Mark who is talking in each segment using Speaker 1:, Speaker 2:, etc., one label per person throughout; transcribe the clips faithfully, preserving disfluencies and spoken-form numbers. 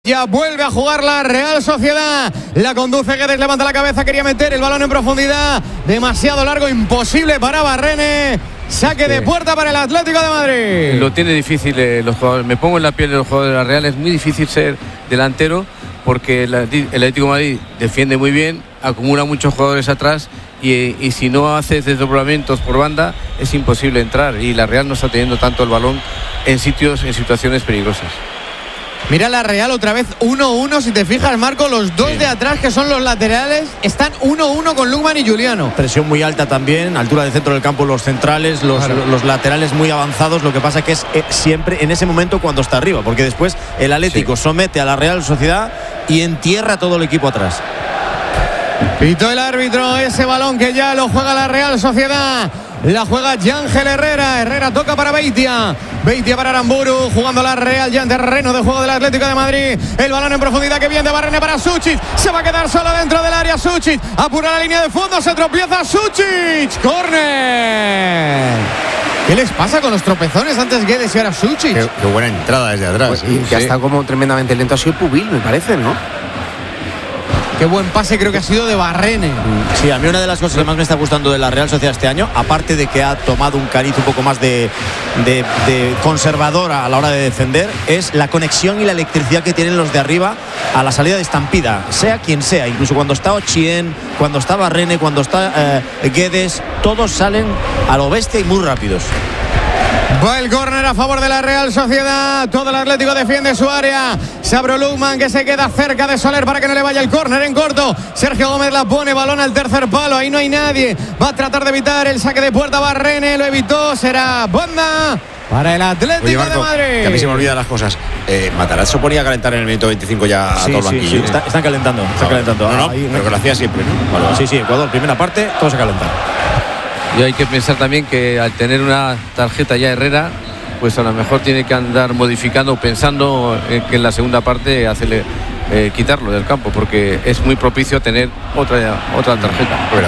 Speaker 1: Ya vuelve a jugar la Real Sociedad. La conduce Guedes, levanta la cabeza, quería meter el balón en profundidad. Demasiado largo, imposible para Barrene. Saque de puerta para el Atlético de Madrid.
Speaker 2: Lo tiene difícil eh, los jugadores. Me pongo en la piel de los jugadores de la Real. Es muy difícil ser delantero porque el, el Atlético de Madrid defiende muy bien, acumula muchos jugadores atrás y, y si no haces desdoblamientos por banda es imposible entrar. Y la Real no está teniendo tanto el balón en sitios, en situaciones peligrosas.
Speaker 1: Mira la Real otra vez uno uno, si te fijas, Marco, los dos sí. de atrás que son los laterales están uno uno con Lukman y Juliano.
Speaker 3: Presión muy alta también, altura de centro del campo los centrales, los, claro. los laterales muy avanzados, lo que pasa que es eh, siempre en ese momento cuando está arriba, porque después el Atlético sí. somete a la Real Sociedad y entierra todo el equipo atrás.
Speaker 1: Pitó el árbitro ese balón que ya lo juega la Real Sociedad. La juega Yángel Herrera. Herrera toca para Beitia. Beitia para Aramburu. Jugando la Real ya en terreno de juego del Atlético de Madrid. El balón en profundidad que viene de Barrene para Sučić. Se va a quedar solo dentro del área Sučić. Apura la línea de fondo. Se tropieza Sučić. ¡Córner! ¿Qué les pasa con los tropezones antes Guedes y ahora Sučić?
Speaker 4: Qué, qué buena entrada desde atrás.
Speaker 5: Pues, y que sí. ha estado como tremendamente lento. Ha sido Pubil, me parece, ¿no?
Speaker 1: Qué buen pase creo que ha sido de Barrene.
Speaker 3: Sí, a mí una de las cosas que más me está gustando de la Real Sociedad este año, aparte de que ha tomado un cariz un poco más de, de, de conservadora a la hora de defender, es la conexión y la electricidad que tienen los de arriba a la salida de estampida, sea quien sea. Incluso cuando está Ochien, cuando está Barrene, cuando está eh, Guedes, todos salen a lo bestia y muy rápidos.
Speaker 1: Va el córner a favor de la Real Sociedad. Todo el Atlético defiende su área. Se abre Lukman que se queda cerca de Soler para que no le vaya el córner en corto. Sergio Gómez la pone, balón al tercer palo. Ahí no hay nadie. Va a tratar de evitar el saque de puerta. Barrene lo evitó. Será banda para el Atlético Oye, Marco, de Madrid.
Speaker 4: Que a mí se me olvidan las cosas. Eh, Matarazzo ponía a calentar en el minuto veinticinco ya
Speaker 3: sí,
Speaker 4: a todo el
Speaker 3: sí,
Speaker 4: banquillo.
Speaker 3: Sí, está, están calentando. Están
Speaker 4: no,
Speaker 3: calentando.
Speaker 4: No, no,
Speaker 3: ahí,
Speaker 4: pero que lo hacía siempre, ¿no?
Speaker 3: Vale, sí, sí, Ecuador, primera parte, todos a calentar.
Speaker 2: Y hay que pensar también que al tener una tarjeta ya Herrera, pues a lo mejor tiene que andar modificando, pensando en que en la segunda parte hacerle eh, quitarlo del campo, porque es muy propicio tener otra, otra tarjeta.
Speaker 4: Fuera.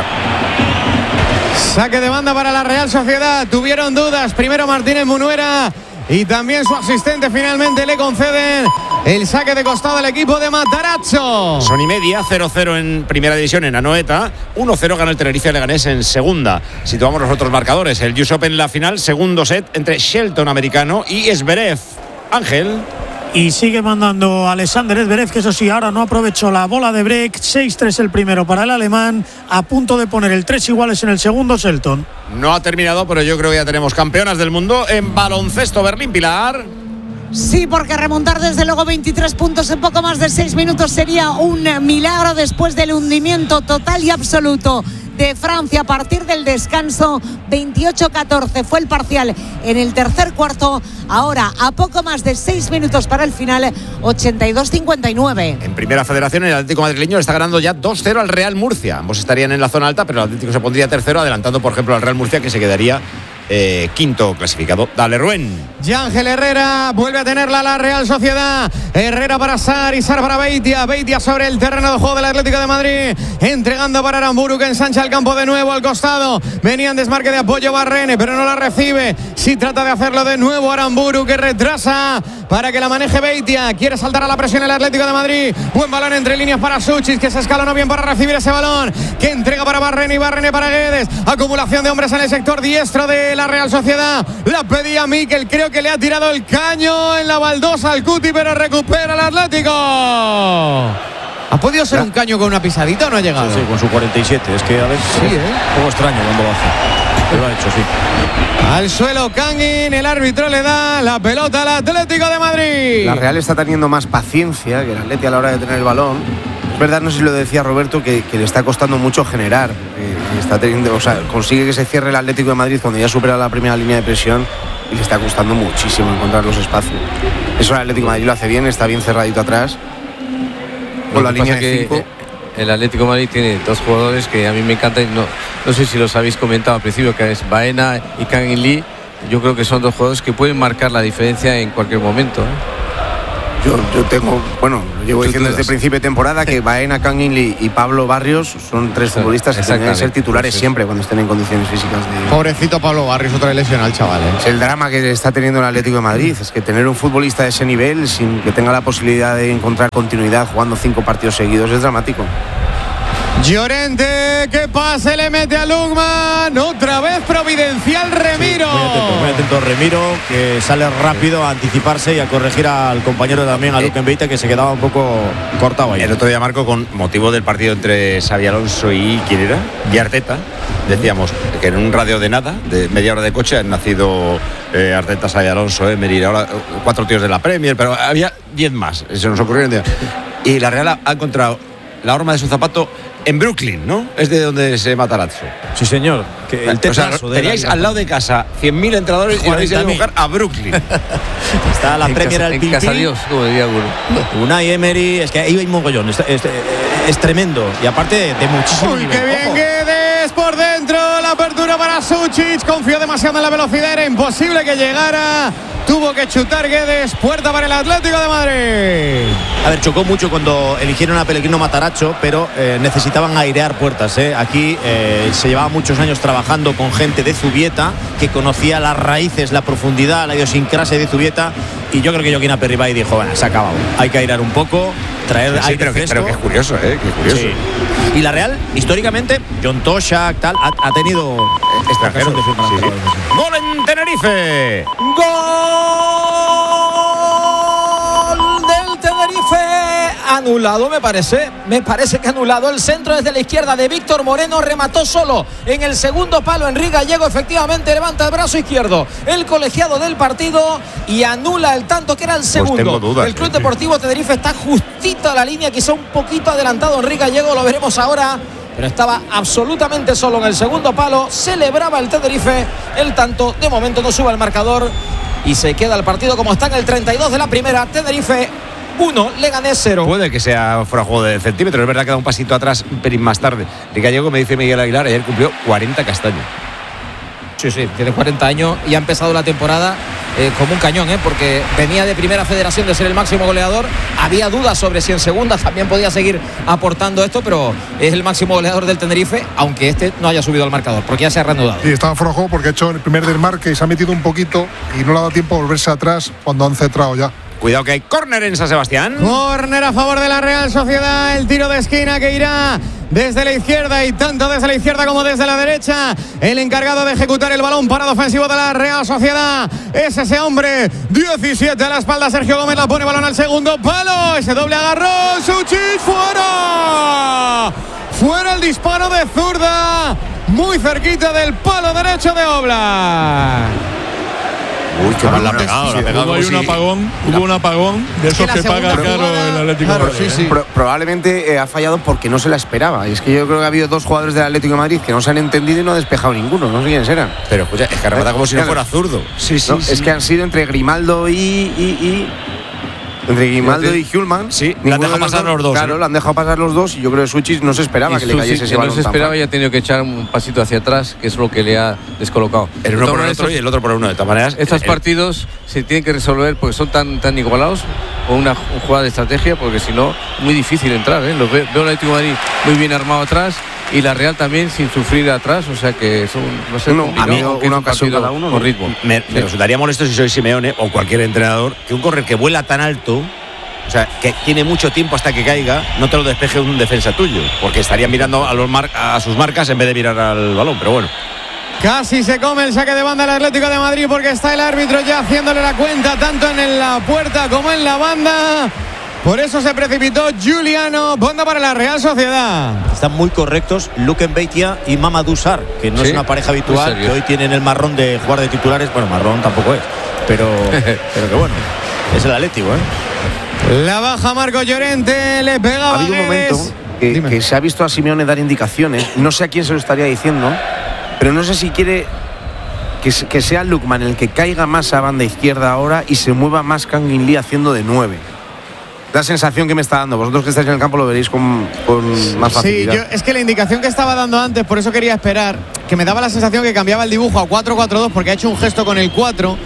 Speaker 1: Saque de banda para la Real Sociedad. Tuvieron dudas. Primero Martínez Munuera y también su asistente finalmente le conceden el saque de costado al equipo de Matarazzo.
Speaker 4: Son y media, cero cero en primera división en Anoeta, uno cero gana el Tenerife Leganés en segunda. Situamos los otros marcadores. El U S Open en la final, segundo set entre Shelton americano y Zverev. Ángel.
Speaker 6: Y sigue mandando Alexander Zverev, que eso sí, ahora no aprovechó la bola de break. seis tres el primero para el alemán, a punto de poner el tres iguales en el segundo Shelton.
Speaker 4: No ha terminado, pero yo creo que ya tenemos campeonas del mundo en baloncesto. Berlín, Pilar.
Speaker 7: Sí, porque remontar desde luego veintitrés puntos en poco más de seis minutos sería un milagro después del hundimiento total y absoluto de Francia a partir del descanso. Veintiocho catorce fue el parcial en el tercer cuarto. Ahora, a poco más de seis minutos para el final, ochenta y dos cincuenta y nueve.
Speaker 4: En primera federación, el Atlético madrileño está ganando ya dos cero al Real Murcia. Ambos estarían en la zona alta, pero el Atlético se pondría tercero, adelantando, por ejemplo, al Real Murcia, que se quedaría Eh, quinto clasificado. Dale, Rubén.
Speaker 1: Yángel Herrera vuelve a tenerla la Real Sociedad. Herrera para Sar y Sar para Beitia. Beitia sobre el terreno de juego del Atlético de Madrid, entregando para Aramburu, que ensancha el campo de nuevo al costado. Venía en desmarque de apoyo Barrene, pero no la recibe. Sí trata de hacerlo de nuevo Aramburu, que retrasa para que la maneje Beitia. Quiere saltar a la presión el Atlético de Madrid. Buen balón entre líneas para Sučić, que se escalonó bien para recibir ese balón, que entrega para Barrene y Barrene para Guedes. Acumulación de hombres en el sector diestro de la Real Sociedad. La pedía Mikel, creo que le ha tirado el caño en la baldosa al Cuti, pero recupera el Atlético. ¿Ha podido ser un caño con una pisadita o no ha llegado?
Speaker 3: Sí, sí, con su cuarenta y siete. Es que a veces
Speaker 1: sí,
Speaker 3: es
Speaker 1: ¿eh?
Speaker 3: un poco extraño cuando lo hace. Pero lo ha hecho, sí.
Speaker 1: Al suelo Kangin, el árbitro le da la pelota al Atlético de Madrid.
Speaker 5: La Real está teniendo más paciencia que el Atleti a la hora de tener el balón. Es verdad, no sé si lo decía Roberto, que, que le está costando mucho generar. Eh, está teniendo, o sea, consigue que se cierre el Atlético de Madrid cuando ya supera la primera línea de presión y le está costando muchísimo encontrar los espacios. Eso el Atlético de Madrid lo hace bien, está bien cerradito atrás. Con la línea de cinco.
Speaker 2: El Atlético de Madrid tiene dos jugadores que a mí me encantan. No, no sé si los habéis comentado al principio, que es Baena y Kangin Lee. Yo creo que son dos jugadores que pueden marcar la diferencia en cualquier momento, ¿eh?
Speaker 5: Yo, yo tengo, bueno, lo llevo diciendo desde el principio de temporada que Baena, Kangin Lee y Pablo Barrios son tres futbolistas que tienen que ser titulares siempre cuando estén en condiciones físicas. De...
Speaker 1: Pobrecito Pablo Barrios, otra lesión al chaval. ¿eh?
Speaker 5: Es el drama que está teniendo el Atlético de Madrid, es que tener un futbolista de ese nivel sin que tenga la posibilidad de encontrar continuidad jugando cinco partidos seguidos es dramático.
Speaker 1: Llorente, que pase, le mete a Lukman, otra vez providencial Remiro.
Speaker 3: Sí, muy atento, muy atento Remiro, que sale rápido a anticiparse y a corregir al compañero también, a Luque Beita, que se quedaba un poco cortado ahí.
Speaker 4: El otro día, Marco, con motivo del partido entre Xabi Alonso y ¿quién era? Y Arteta, decíamos que en un radio de nada, de media hora de coche, han nacido eh, Arteta, Xabi Alonso, Emery, ahora cuatro tíos de la Premier, pero había diez más, se nos ocurrió. Y la Real ha encontrado la horma de su zapato en Brooklyn, ¿no? Es de donde se Matarazzo.
Speaker 3: Sí, señor. Que el
Speaker 4: o sea, teníais al lado de casa cien mil entrenadores y vais a buscar a Brooklyn.
Speaker 3: Está la
Speaker 2: en
Speaker 3: Premier
Speaker 2: casa,
Speaker 3: al
Speaker 2: en casa Dios, como diría alguno.
Speaker 3: Unai Emery, es que ahí hay un mogollón. Es, es, es tremendo. Y aparte de muchísimo
Speaker 1: Uy,
Speaker 3: nivel.
Speaker 1: qué bien
Speaker 3: Ojo.
Speaker 1: Guedes por dentro. La apertura para Suchic. Confió demasiado en la velocidad. Era imposible que llegara. Tuvo que chutar Guedes. Puerta para el Atlético de Madrid.
Speaker 3: A ver, chocó mucho cuando eligieron a Pellegrino Matarazzo, pero eh, necesitaban airear puertas. ¿eh? Aquí eh, se llevaba muchos años trabajando con gente de Zubieta que conocía las raíces, la profundidad, la idiosincrasia de Zubieta. Y yo creo que Joaquín Aperribay dijo, bueno, se ha acabado. Hay que airear un poco, traer
Speaker 4: sí,
Speaker 3: aire
Speaker 4: pero,
Speaker 3: fresco.
Speaker 4: Que, pero que es curioso, ¿eh? Que es curioso.
Speaker 3: Sí. Y la Real, históricamente, John Toshak, tal, ha, ha tenido
Speaker 4: extranjeros.
Speaker 3: Sí, sí.
Speaker 4: Gol en Tenerife.
Speaker 8: Gol del Tenerife. Anulado, me parece. Me parece que anulado. El centro desde la izquierda de Víctor Moreno. Remató solo en el segundo palo. Enrique Gallego efectivamente levanta el brazo izquierdo. El colegiado del partido y anula el tanto que era el segundo.
Speaker 4: Pues tengo dudas,
Speaker 8: el Club
Speaker 4: sí,
Speaker 8: Deportivo Tenerife está justito a la línea, quizá un poquito adelantado Enrique Gallego. Lo veremos ahora. Pero estaba absolutamente solo en el segundo palo. Celebraba el Tenerife el tanto. De momento no sube el marcador y se queda el partido como está en el treinta y dos de la primera. Tenerife uno, Leganés cero.
Speaker 4: Puede que sea fuera juego de centímetros. Es verdad que da un pasito atrás un pelín más tarde. De Gallego, me dice Miguel Aguilar, ayer cumplió cuarenta castaños.
Speaker 8: Sí, sí, tiene cuarenta años y ha empezado la temporada eh, como un cañón, ¿eh? Porque venía de Primera Federación de ser el máximo goleador. Había dudas sobre si en segunda también podía seguir aportando esto, pero es el máximo goleador del Tenerife, aunque este no haya subido al marcador, porque ya se ha reanudado.
Speaker 9: Y estaba fuera de juego porque ha hecho el primer desmarque y se ha metido un poquito y no le ha dado tiempo a volverse atrás cuando han centrado ya.
Speaker 4: Cuidado que hay córner en San Sebastián.
Speaker 1: Córner a favor de la Real Sociedad. El tiro de esquina que irá desde la izquierda y tanto desde la izquierda como desde la derecha. El encargado de ejecutar el balón parado ofensivo de la Real Sociedad es ese hombre. diecisiete a la espalda. Sergio Gómez la pone, balón al segundo palo. Ese doble agarró. Suchic fuera. Fuera el disparo de zurda. Muy cerquita del palo derecho de Oblak.
Speaker 4: Uy, qué mal la ha pegado.
Speaker 9: Sí,
Speaker 4: la ha pegado
Speaker 9: hubo, hay un apagón, hubo un apagón de esos que, que paga caro el Atlético de Madrid.
Speaker 5: Sí, sí. Pro, probablemente eh, ha fallado porque no se la esperaba. Y es que yo creo que ha habido dos jugadores del Atlético de Madrid que no se han entendido y no ha despejado ninguno. No sé quiénes eran.
Speaker 4: Pero escucha, es que remata como si no fuera zurdo. Sí, sí,
Speaker 5: no,
Speaker 4: sí.
Speaker 5: Es que han sido entre Grimaldo y... y, y entre Grimaldo y Hjulman.
Speaker 4: Sí, le han dejado pasar los dos.
Speaker 5: Claro,
Speaker 4: ¿eh?
Speaker 5: le han dejado pasar los dos y yo creo que Suchic no se esperaba
Speaker 2: y
Speaker 5: que le cayese ese
Speaker 2: no
Speaker 5: balón.
Speaker 2: No se esperaba y ha tenido que echar un pasito hacia atrás, que es lo que le ha descolocado.
Speaker 4: El uno por el otro y el otro por uno. De todas maneras,
Speaker 2: estos
Speaker 4: el,
Speaker 2: partidos se tienen que resolver porque son tan, tan igualados con una, una jugada de estrategia, porque si no, muy difícil entrar. ¿eh? Lo veo, veo el Atlético de Madrid muy bien armado atrás y la Real también sin sufrir atrás, o sea que son, no sé,
Speaker 5: no, a mí una ocasión cada uno
Speaker 2: con ritmo.
Speaker 4: Me, sí. me resultaría molesto si soy Simeone o cualquier entrenador que un correr que vuela tan alto, o sea, que tiene mucho tiempo hasta que caiga, no te lo despeje un defensa tuyo, porque estaría mirando a, los mar a sus marcas en vez de mirar al balón, pero bueno.
Speaker 1: Casi se come el saque de banda el Atlético de Madrid porque está el árbitro ya haciéndole la cuenta tanto en la puerta como en la banda. Por eso se precipitó Giuliano. Banda para la Real Sociedad.
Speaker 3: Están muy correctos Luque Beitia y Mamadou Sarr, que no ¿Sí? es una pareja habitual, que hoy tienen el marrón de jugar de titulares. Bueno, marrón tampoco es, pero, pero que bueno, es el Atlético, ¿eh?
Speaker 1: La baja Marco Llorente, le pega.
Speaker 5: Ha habido un momento que, que se ha visto a Simeone dar indicaciones. No sé a quién se lo estaría diciendo, pero no sé si quiere que, que sea Lukman el que caiga más a banda izquierda ahora y se mueva más Kangin Lee haciendo de nueve. La sensación que me está dando. Vosotros que estáis en el campo lo veréis con, con más facilidad.
Speaker 1: Sí, yo, es que la indicación que estaba dando antes, por eso quería esperar, que me daba la sensación que cambiaba el dibujo a cuatro cuatro dos porque ha hecho un gesto con el cuatro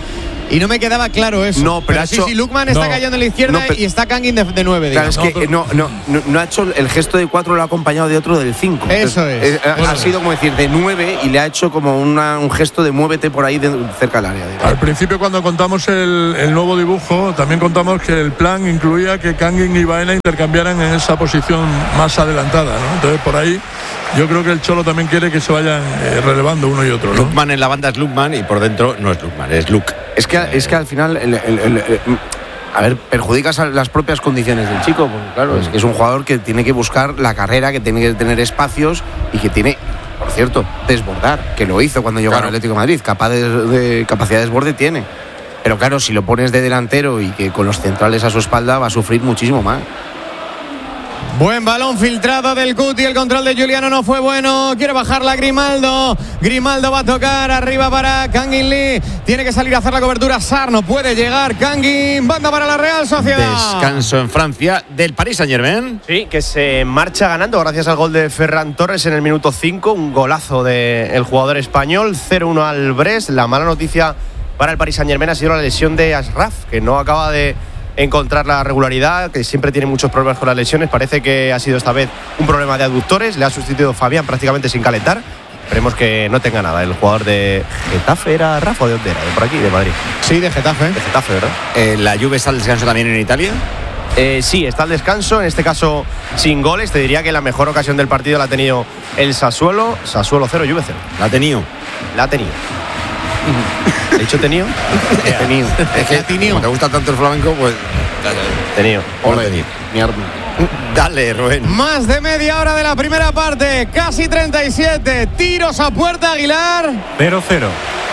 Speaker 1: Y no me quedaba claro eso.
Speaker 5: No, pero,
Speaker 1: pero
Speaker 5: ha
Speaker 1: sí,
Speaker 5: hecho,
Speaker 1: sí, Lukman está
Speaker 5: no,
Speaker 1: cayendo en la izquierda
Speaker 5: no, pero,
Speaker 1: y está Kangin de, de nueve.
Speaker 5: Claro, es
Speaker 1: digamos.
Speaker 5: que no, no, no, no ha hecho el gesto de cuatro, lo ha acompañado de otro del cinco.
Speaker 1: Eso es.
Speaker 5: Ha,
Speaker 1: Bueno,
Speaker 5: ha sido como decir de nueve y le ha hecho como una, un gesto de muévete por ahí de, cerca del área. Digamos.
Speaker 10: Al principio, cuando contamos el, el nuevo dibujo, también contamos que el plan incluía que Kangin y Baena intercambiaran en esa posición más adelantada, ¿no? Entonces, por ahí, yo creo que el Cholo también quiere que se vayan eh, relevando uno y otro, ¿no?
Speaker 4: Lukman en la banda es Lukman y por dentro no es Lukman, es Luke.
Speaker 5: Es que, es que al final, el, el, el, el, a ver, perjudicas a las propias condiciones del chico, porque claro, es que es un jugador que tiene que buscar la carrera, que tiene que tener espacios y que tiene, por cierto, desbordar, que lo hizo cuando llegó
Speaker 4: Claro.
Speaker 5: al Atlético de Madrid, capaz de, de capacidad de desborde tiene. Pero claro, si lo pones de delantero y que con los centrales a su espalda va a sufrir muchísimo más.
Speaker 1: Buen balón filtrado del Cuti, el control de Juliano no fue bueno, quiere bajarla Grimaldo, Grimaldo va a tocar arriba para Kangin Lee, tiene que salir a hacer la cobertura, Sarr no puede llegar, Kangin, banda para la Real Sociedad.
Speaker 4: Descanso en Francia del Paris Saint-Germain.
Speaker 11: Sí, que se marcha ganando gracias al gol de Ferran Torres en el minuto cinco, un golazo del jugador español, cero uno al Brest. La mala noticia para el Paris Saint-Germain ha sido la lesión de Ashraf, que no acaba de encontrar la regularidad, que siempre tiene muchos problemas con las lesiones. Parece que ha sido esta vez un problema de aductores, le ha sustituido Fabián prácticamente sin calentar. Esperemos que no tenga nada. El jugador de Getafe era Rafa, ¿de dónde era? De por aquí, de Madrid.
Speaker 1: Sí, de Getafe.
Speaker 11: De Getafe, ¿verdad?
Speaker 4: Eh, ¿La Juve está al descanso también en Italia?
Speaker 11: Eh, sí, está al descanso, en este caso sin goles. Te diría que la mejor ocasión del partido la ha tenido el Sassuolo. Sassuolo cero, Juve cero.
Speaker 4: La ha tenido.
Speaker 11: La ha tenido. ¿He dicho tenido?
Speaker 5: Tenido.
Speaker 4: Es que como te gusta tanto el flamenco, pues.
Speaker 11: Tenido.
Speaker 4: Ole, dale, Rubén.
Speaker 1: Más de media hora de la primera parte, casi treinta y siete, tiros a puerta, Aguilar.
Speaker 12: cero cero.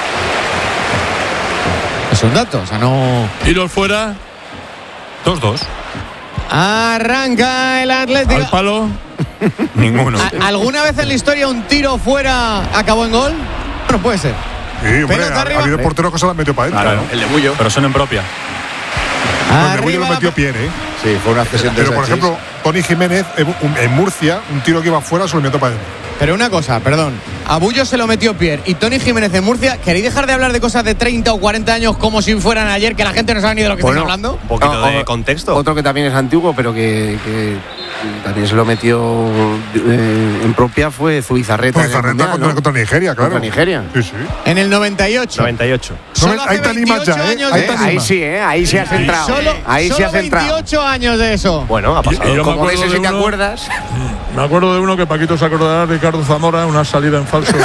Speaker 1: Es un dato, o sea, no.
Speaker 10: Tiros fuera.
Speaker 12: dos dos.
Speaker 1: Arranca el Atlético.
Speaker 10: Al palo.
Speaker 12: Ninguno.
Speaker 1: ¿A- ¿Alguna vez en la historia un tiro fuera acabó en gol? No puede ser.
Speaker 9: Sí, hombre,
Speaker 1: Pelota
Speaker 9: ha,
Speaker 1: arriba.
Speaker 9: ha habido porteros que se la han metido para adentro.
Speaker 12: Claro,
Speaker 4: El de Bullo.
Speaker 12: pero son en propia.
Speaker 9: No, el de Bullo
Speaker 1: Arriba
Speaker 9: lo
Speaker 1: la-
Speaker 9: metió Pierre, ¿eh?
Speaker 4: Sí, fue una cesión de
Speaker 9: Pero, por
Speaker 4: Sánchez.
Speaker 9: ejemplo, Tony Jiménez en, en Murcia, un tiro que iba fuera, se lo metió para adentro.
Speaker 1: Pero una cosa, perdón. A Bullo se lo metió Pierre y Tony Jiménez de Murcia. ¿Queréis dejar de hablar de cosas de treinta o cuarenta años como si fueran ayer, que la gente no sabe ni de lo que
Speaker 5: Bueno,
Speaker 1: estamos hablando?
Speaker 11: Un poquito
Speaker 5: Ah,
Speaker 11: de
Speaker 5: ah,
Speaker 11: contexto.
Speaker 5: Otro que también es antiguo, pero que, que también se lo metió eh, en propia fue Zubizarreta. en el
Speaker 9: Zubizarreta
Speaker 5: Mundial,
Speaker 9: contra,
Speaker 5: ¿no?
Speaker 9: contra Nigeria, claro.
Speaker 5: Contra Nigeria.
Speaker 9: Sí, sí.
Speaker 1: En el noventa y ocho.
Speaker 11: noventa y ocho.
Speaker 1: Solo
Speaker 9: No,
Speaker 1: hace
Speaker 9: ahí te animas
Speaker 1: veintiocho
Speaker 9: ya, ¿eh?
Speaker 1: años
Speaker 9: Ahí
Speaker 1: de
Speaker 9: te
Speaker 1: eso.
Speaker 5: Ahí sí, ¿eh? Ahí sí has entrado.
Speaker 1: Solo,
Speaker 5: Ahí sí
Speaker 1: solo
Speaker 5: has entrado.
Speaker 1: veintiocho años de eso.
Speaker 11: Bueno, ha pasado.
Speaker 10: Y yo me
Speaker 5: Como
Speaker 10: acuerdo
Speaker 5: ese,
Speaker 10: de
Speaker 5: si te
Speaker 10: uno-
Speaker 5: acuerdas.
Speaker 10: Me acuerdo de uno que Paquito se acordará, Ricardo Zamora, una salida en falso.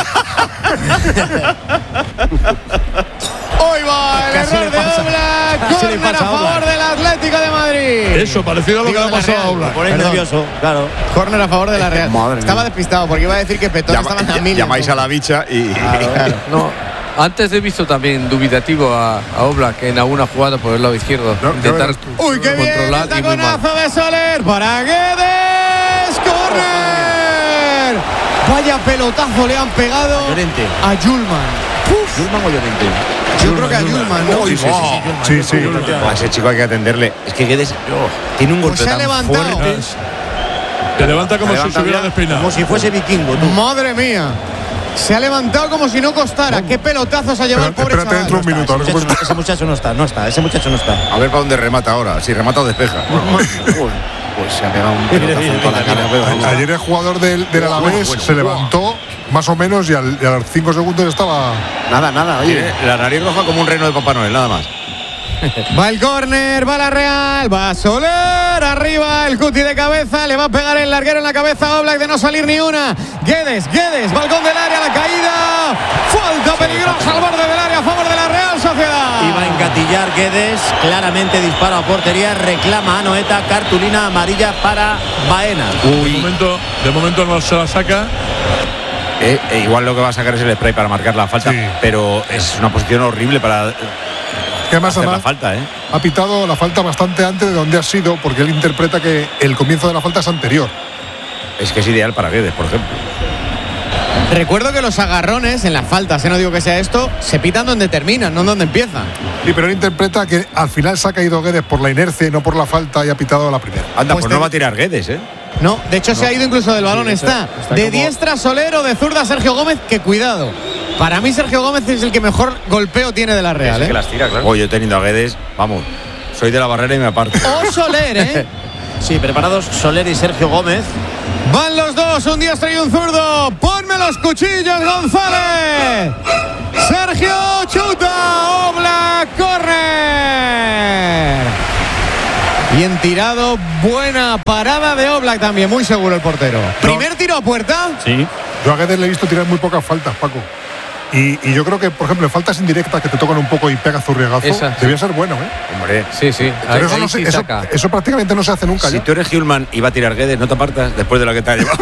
Speaker 1: Hoy va el
Speaker 8: Casi
Speaker 1: error
Speaker 8: le
Speaker 1: de
Speaker 8: pasa.
Speaker 1: Oblak.
Speaker 8: Casi le
Speaker 1: Córner
Speaker 8: pasa
Speaker 1: a
Speaker 8: a Oblak.
Speaker 1: favor del Atlético de Madrid.
Speaker 10: Eso, parecido a lo
Speaker 1: Digo,
Speaker 10: que le
Speaker 1: de
Speaker 10: ha
Speaker 1: la
Speaker 10: pasado a
Speaker 1: Real.
Speaker 10: Oblak.
Speaker 3: Pone
Speaker 1: Perdón.
Speaker 3: nervioso, claro.
Speaker 1: Córner a favor de la Real.
Speaker 5: Madre
Speaker 1: Estaba
Speaker 5: mía.
Speaker 1: despistado porque iba a decir que Petón
Speaker 4: Llama-
Speaker 1: estaba en la
Speaker 4: ll-
Speaker 1: mil.
Speaker 4: llamáis a la bicha y.
Speaker 2: No, antes he visto también dubitativo a, a Oblak en alguna jugada por el lado izquierdo.
Speaker 9: No, ya
Speaker 2: intentar
Speaker 9: verás tú.
Speaker 1: Uy, qué bien.
Speaker 2: controlar
Speaker 1: El
Speaker 2: y muy mal.
Speaker 1: taconazo de Soler para Guedes. ¡Corner! Vaya pelotazo le han pegado
Speaker 3: Llorente.
Speaker 1: a Julman.
Speaker 3: ¿Julman o Llorente?
Speaker 1: Yo creo que a Julman, ¿no?
Speaker 4: Uy, sí, sí, sí.
Speaker 9: Sí, sí.
Speaker 4: A ese chico hay que atenderle. Es que Guedes tiene un
Speaker 1: Pues
Speaker 4: golpe
Speaker 1: se ha
Speaker 4: tan
Speaker 1: levantado.
Speaker 4: fuerte.
Speaker 10: Te levanta como si
Speaker 5: Levanta
Speaker 10: se hubiera
Speaker 5: bien.
Speaker 10: despeinado.
Speaker 3: Como si fuese vikingo, tú.
Speaker 1: Madre mía. Se ha levantado como si no costara. Qué pelotazo se ha llevado el
Speaker 9: Espérate,
Speaker 1: pobre
Speaker 9: espérate dentro de un
Speaker 1: chaval.
Speaker 9: minuto. ahora
Speaker 3: Ese
Speaker 9: que
Speaker 3: muchacho, ese muchacho no está, no está, ese muchacho no está.
Speaker 4: A ver para dónde remata ahora. Si remata o despeja.
Speaker 5: Pues se ha pegado un pelotazo en toda la cara.
Speaker 9: puedes- Ayer el jugador del, del Alavés se levantó más o menos y, al, y a los cinco segundos estaba.
Speaker 5: Nada, nada, oye.
Speaker 4: Tiene la nariz roja como un reno de Papá Noel, nada más.
Speaker 1: Va el córner, va la Real, va Soler, arriba el Cuti de cabeza, le va a pegar el larguero en la cabeza a Oblak de no salir ni una. Guedes, Guedes, balcón del área, la caída, falta peligrosa al borde del área a favor de la Real Sociedad.
Speaker 3: Iba a engatillar Guedes, claramente disparo a portería, reclama a Anoeta, cartulina amarilla para Baena.
Speaker 10: De momento, de momento no se la saca.
Speaker 4: Eh, eh, igual lo que va a sacar es el spray para marcar la falta.
Speaker 9: Sí.
Speaker 4: Pero es una posición horrible para
Speaker 9: Que además,
Speaker 4: hacer la
Speaker 9: además
Speaker 4: falta, ¿eh?
Speaker 9: ha pitado la falta bastante antes de donde ha sido, porque él interpreta que el comienzo de la falta es anterior.
Speaker 4: Es que es ideal para Guedes, por ejemplo.
Speaker 1: Recuerdo que los agarrones en las faltas, eh, no digo que sea esto, se pitan donde terminan, no donde empiezan.
Speaker 9: Sí, pero él interpreta que al final se ha caído Guedes por la inercia y no por la falta y ha pitado la primera.
Speaker 4: Anda,
Speaker 1: Pues
Speaker 4: pues,
Speaker 1: te-
Speaker 4: no va a tirar Guedes, ¿eh?
Speaker 1: No, de hecho se ha ido incluso del balón,
Speaker 3: Sí, está-
Speaker 1: está,
Speaker 3: está
Speaker 1: de
Speaker 3: como-
Speaker 1: diestra Soler o de zurda Sergio Gómez, que cuidado, Para mí Sergio Gómez es el que mejor golpeo tiene de la Real.
Speaker 4: Es
Speaker 1: ¿eh?
Speaker 4: que las tira, claro. Oye, yo teniendo a Guedes, vamos, soy de la barrera y me aparto.
Speaker 1: O Soler, ¿eh?
Speaker 3: Sí, preparados Soler y Sergio Gómez.
Speaker 1: Van los dos, un diestro y un zurdo. Ponme los cuchillos, González. Sergio chuta. Oblak, córner. Bien tirado, buena parada de Oblak también, muy seguro el portero. Primer tiro a puerta.
Speaker 9: Sí. Yo a Guedes le he visto tirar muy pocas faltas, Paco. Y, y yo creo que, por ejemplo, en faltas indirectas que te tocan un poco y pega zurriagazo,
Speaker 2: Esa,
Speaker 9: debía ser bueno, ¿eh?
Speaker 4: Hombre,
Speaker 2: sí, sí.
Speaker 9: Pero
Speaker 2: Ahí,
Speaker 9: eso,
Speaker 2: ahí
Speaker 9: no se-
Speaker 2: sí
Speaker 9: eso-
Speaker 2: saca.
Speaker 9: eso prácticamente no se hace nunca.
Speaker 4: si
Speaker 9: ya.
Speaker 4: tú eres Hjulman y va a tirar Guedes, no te apartas después de lo que te ha llevado.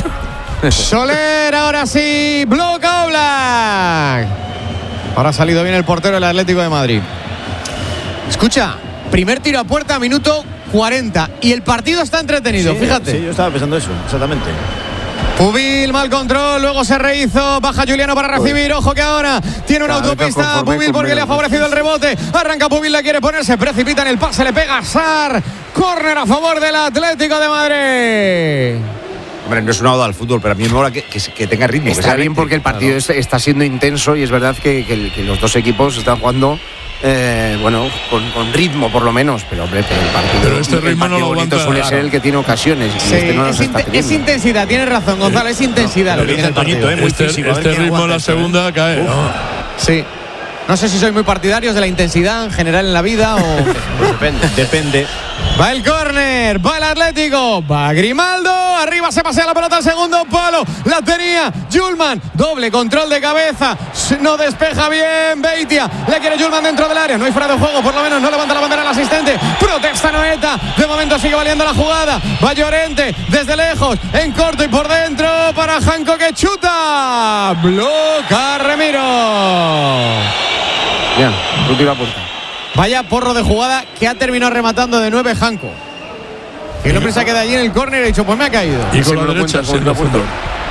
Speaker 1: Soler, ahora sí, bloca Oblak. Ahora ha salido bien el portero del Atlético de Madrid. Escucha, primer tiro a puerta, minuto cuarenta. Y el partido está entretenido,
Speaker 3: Sí,
Speaker 1: fíjate.
Speaker 3: Sí, yo estaba pensando eso, exactamente.
Speaker 1: Pubil, mal control, luego se rehizo, baja Juliano para recibir, ojo que ahora tiene una
Speaker 5: Cada vez
Speaker 1: autopista
Speaker 5: conforme
Speaker 1: Pubil
Speaker 5: con
Speaker 1: porque le ha
Speaker 5: menos.
Speaker 1: favorecido el rebote, arranca Pubil, la quiere poner, se precipita en el pase, le pega a Sar, córner a favor del Atlético de Madrid.
Speaker 4: Hombre, no es una oda al fútbol, pero a mí me mola que, que, que tenga ritmo. que
Speaker 5: Está
Speaker 4: sea
Speaker 5: bien porque el partido es- está siendo intenso y es verdad que, que el- que los dos equipos están jugando eh, bueno, con, con ritmo por lo menos, pero hombre, pero el partido,
Speaker 10: Pero este
Speaker 5: el
Speaker 10: ritmo no
Speaker 5: partido
Speaker 10: lo
Speaker 5: bonito
Speaker 10: aguanta,
Speaker 5: suele
Speaker 10: claro.
Speaker 5: ser el que tiene ocasiones y
Speaker 1: Sí,
Speaker 5: este no
Speaker 1: es,
Speaker 5: las está
Speaker 1: inte- es
Speaker 5: teniendo.
Speaker 1: intensidad, tienes razón, Gonzalo, es intensidad lo que tiene el partido.
Speaker 3: Toñito, ¿eh? Muy
Speaker 10: Este,
Speaker 3: físico, a ver
Speaker 10: este
Speaker 3: quién
Speaker 10: ritmo en
Speaker 3: aguanta
Speaker 10: la
Speaker 3: esto, ¿eh?
Speaker 10: segunda cae. ¿no?
Speaker 1: Sí. No sé si sois muy partidarios de la intensidad en general en la vida o...
Speaker 3: Pues depende. Depende.
Speaker 1: Va el córner, va el Atlético, va Grimaldo, arriba se pasea la pelota al segundo palo, la tenía Hjulman, doble control de cabeza, no despeja bien Beitia, le quiere Hjulman dentro del área, no hay fuera de juego, por lo menos no levanta la bandera el asistente, protesta Noeta, de momento sigue valiendo la jugada, va Llorente desde lejos, en corto y por dentro para Janko que chuta, bloca Remiro.
Speaker 5: Bien, un tiro a puerta.
Speaker 1: Vaya porro de jugada que ha terminado rematando de nueve Janko. El hombre se queda allí en el córner y ha dicho, pues me ha caído.
Speaker 10: Y con
Speaker 5: me
Speaker 10: la
Speaker 5: lo
Speaker 10: derecha,
Speaker 5: cuenta
Speaker 10: sí,
Speaker 5: con
Speaker 10: la
Speaker 5: la punta.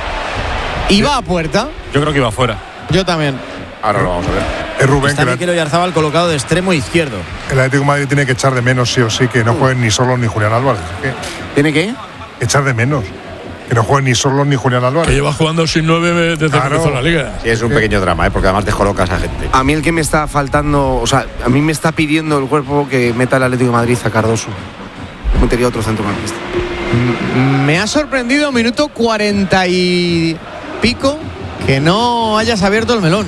Speaker 1: Y va a puerta.
Speaker 12: Yo creo que iba fuera.
Speaker 1: Yo también.
Speaker 4: Ahora lo vamos a ver.
Speaker 9: Es Rubén,
Speaker 3: Está
Speaker 9: que la-
Speaker 3: Mikel Oyarzabal colocado de extremo izquierdo.
Speaker 9: el Atlético de Madrid tiene que echar de menos sí o sí que no jueguen ni Solos ni Julián Álvarez. Es que
Speaker 5: ¿Tiene que?
Speaker 9: echar de menos que no jueguen ni Solos ni Julián
Speaker 10: Que
Speaker 9: Álvarez.
Speaker 10: lleva jugando sin nueve desde
Speaker 9: Claro.
Speaker 10: que empezó la liga.
Speaker 4: Sí, es un pequeño drama, ¿eh? Porque además descolocas a gente.
Speaker 5: A mí el que me está faltando, o sea, a mí me está pidiendo el cuerpo que meta el Atlético de Madrid a Cardoso. Metería otro centrocampista.
Speaker 1: Me ha sorprendido minuto cuarenta y pico que no hayas abierto el melón.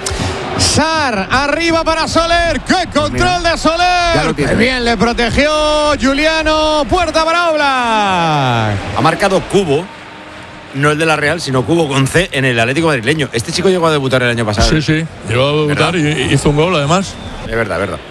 Speaker 1: Sar, arriba para Soler. ¡Qué control de
Speaker 5: Ya lo
Speaker 1: Soler!
Speaker 5: tiene.
Speaker 1: Qué bien le protegió Juliano. Puerta para Oblak.
Speaker 4: Ha marcado Cubo, no el de la Real, sino Cubo con C en el Atlético madrileño. Este chico llegó a debutar el año pasado.
Speaker 10: Sí, sí. Llegó a debutar y y hizo un gol además.
Speaker 4: Es verdad, es verdad.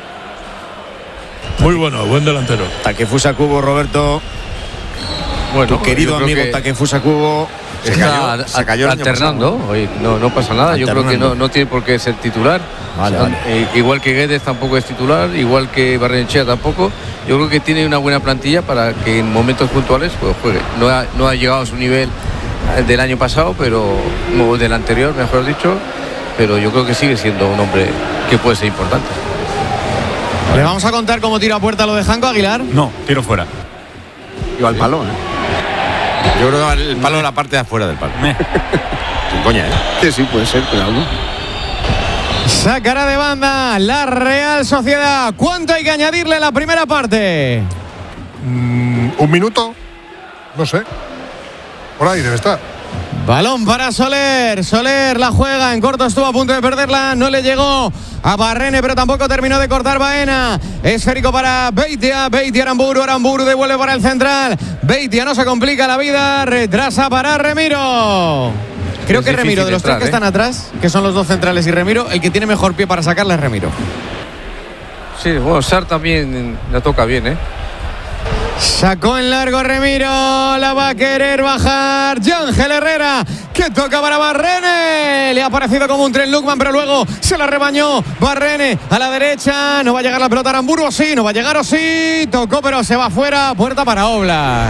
Speaker 10: Muy bueno, buen delantero.
Speaker 3: Takefusa Kubo, Roberto.
Speaker 2: Bueno,
Speaker 3: Tu querido
Speaker 2: yo creo
Speaker 3: amigo
Speaker 2: que
Speaker 3: Takefusa Kubo.
Speaker 4: Se
Speaker 2: está
Speaker 4: cayó- se cayó el año
Speaker 2: alternando. Hoy no, no pasa nada. Yo creo que
Speaker 3: Alternando.
Speaker 2: no, no tiene por qué ser titular.
Speaker 3: Vale,
Speaker 2: O sea,
Speaker 3: vale.
Speaker 2: eh, igual que Guedes tampoco es titular, igual que Barrenechea tampoco. Yo creo que tiene una buena plantilla para que en momentos puntuales pues, juegue. No ha, no ha llegado a su nivel eh, del año pasado, pero no, del anterior, mejor dicho. Pero yo creo que sigue siendo un hombre que puede ser importante.
Speaker 1: Le vamos a contar cómo tira a puerta lo de Janko Aguilar.
Speaker 12: No, tiro fuera.
Speaker 5: Iba al palo, ¿eh?
Speaker 4: Yo creo que el palo de la parte de afuera del palo.
Speaker 12: Eh.
Speaker 4: Sin coña, ¿eh?
Speaker 5: Sí, sí, puede ser, pero algo.
Speaker 1: Sacará de banda la Real Sociedad. ¿Cuánto hay que añadirle en la primera parte?
Speaker 9: Mm, ¿Un minuto? No sé. Por ahí debe estar.
Speaker 1: Balón para Soler. Soler la juega. En corto estuvo a punto de perderla. No le llegó a Barrene, pero tampoco terminó de cortar Baena. Esférico para Beitia. Beitia Aramburu. Aramburu devuelve para el central. Beitia no se complica la vida. Retrasa para Remiro. Creo
Speaker 2: Es
Speaker 1: que Remiro,
Speaker 2: difícil
Speaker 1: de los tres
Speaker 2: entrar,
Speaker 1: que
Speaker 2: ¿eh?
Speaker 1: están atrás, que son los dos centrales y Remiro, el que tiene mejor pie para sacarle es Remiro.
Speaker 2: Sí, bueno, Sar también la toca bien, ¿eh?
Speaker 1: Sacó en largo Remiro, la va a querer bajar Ángel Herrera, que toca para Barrene. Le ha parecido como un tren Lukman, pero luego se la rebañó Barrene a la derecha. No va a llegar la pelota a Aramburu, o sí, no va a llegar, o sí. Tocó, pero se va fuera. Puerta para Oblak.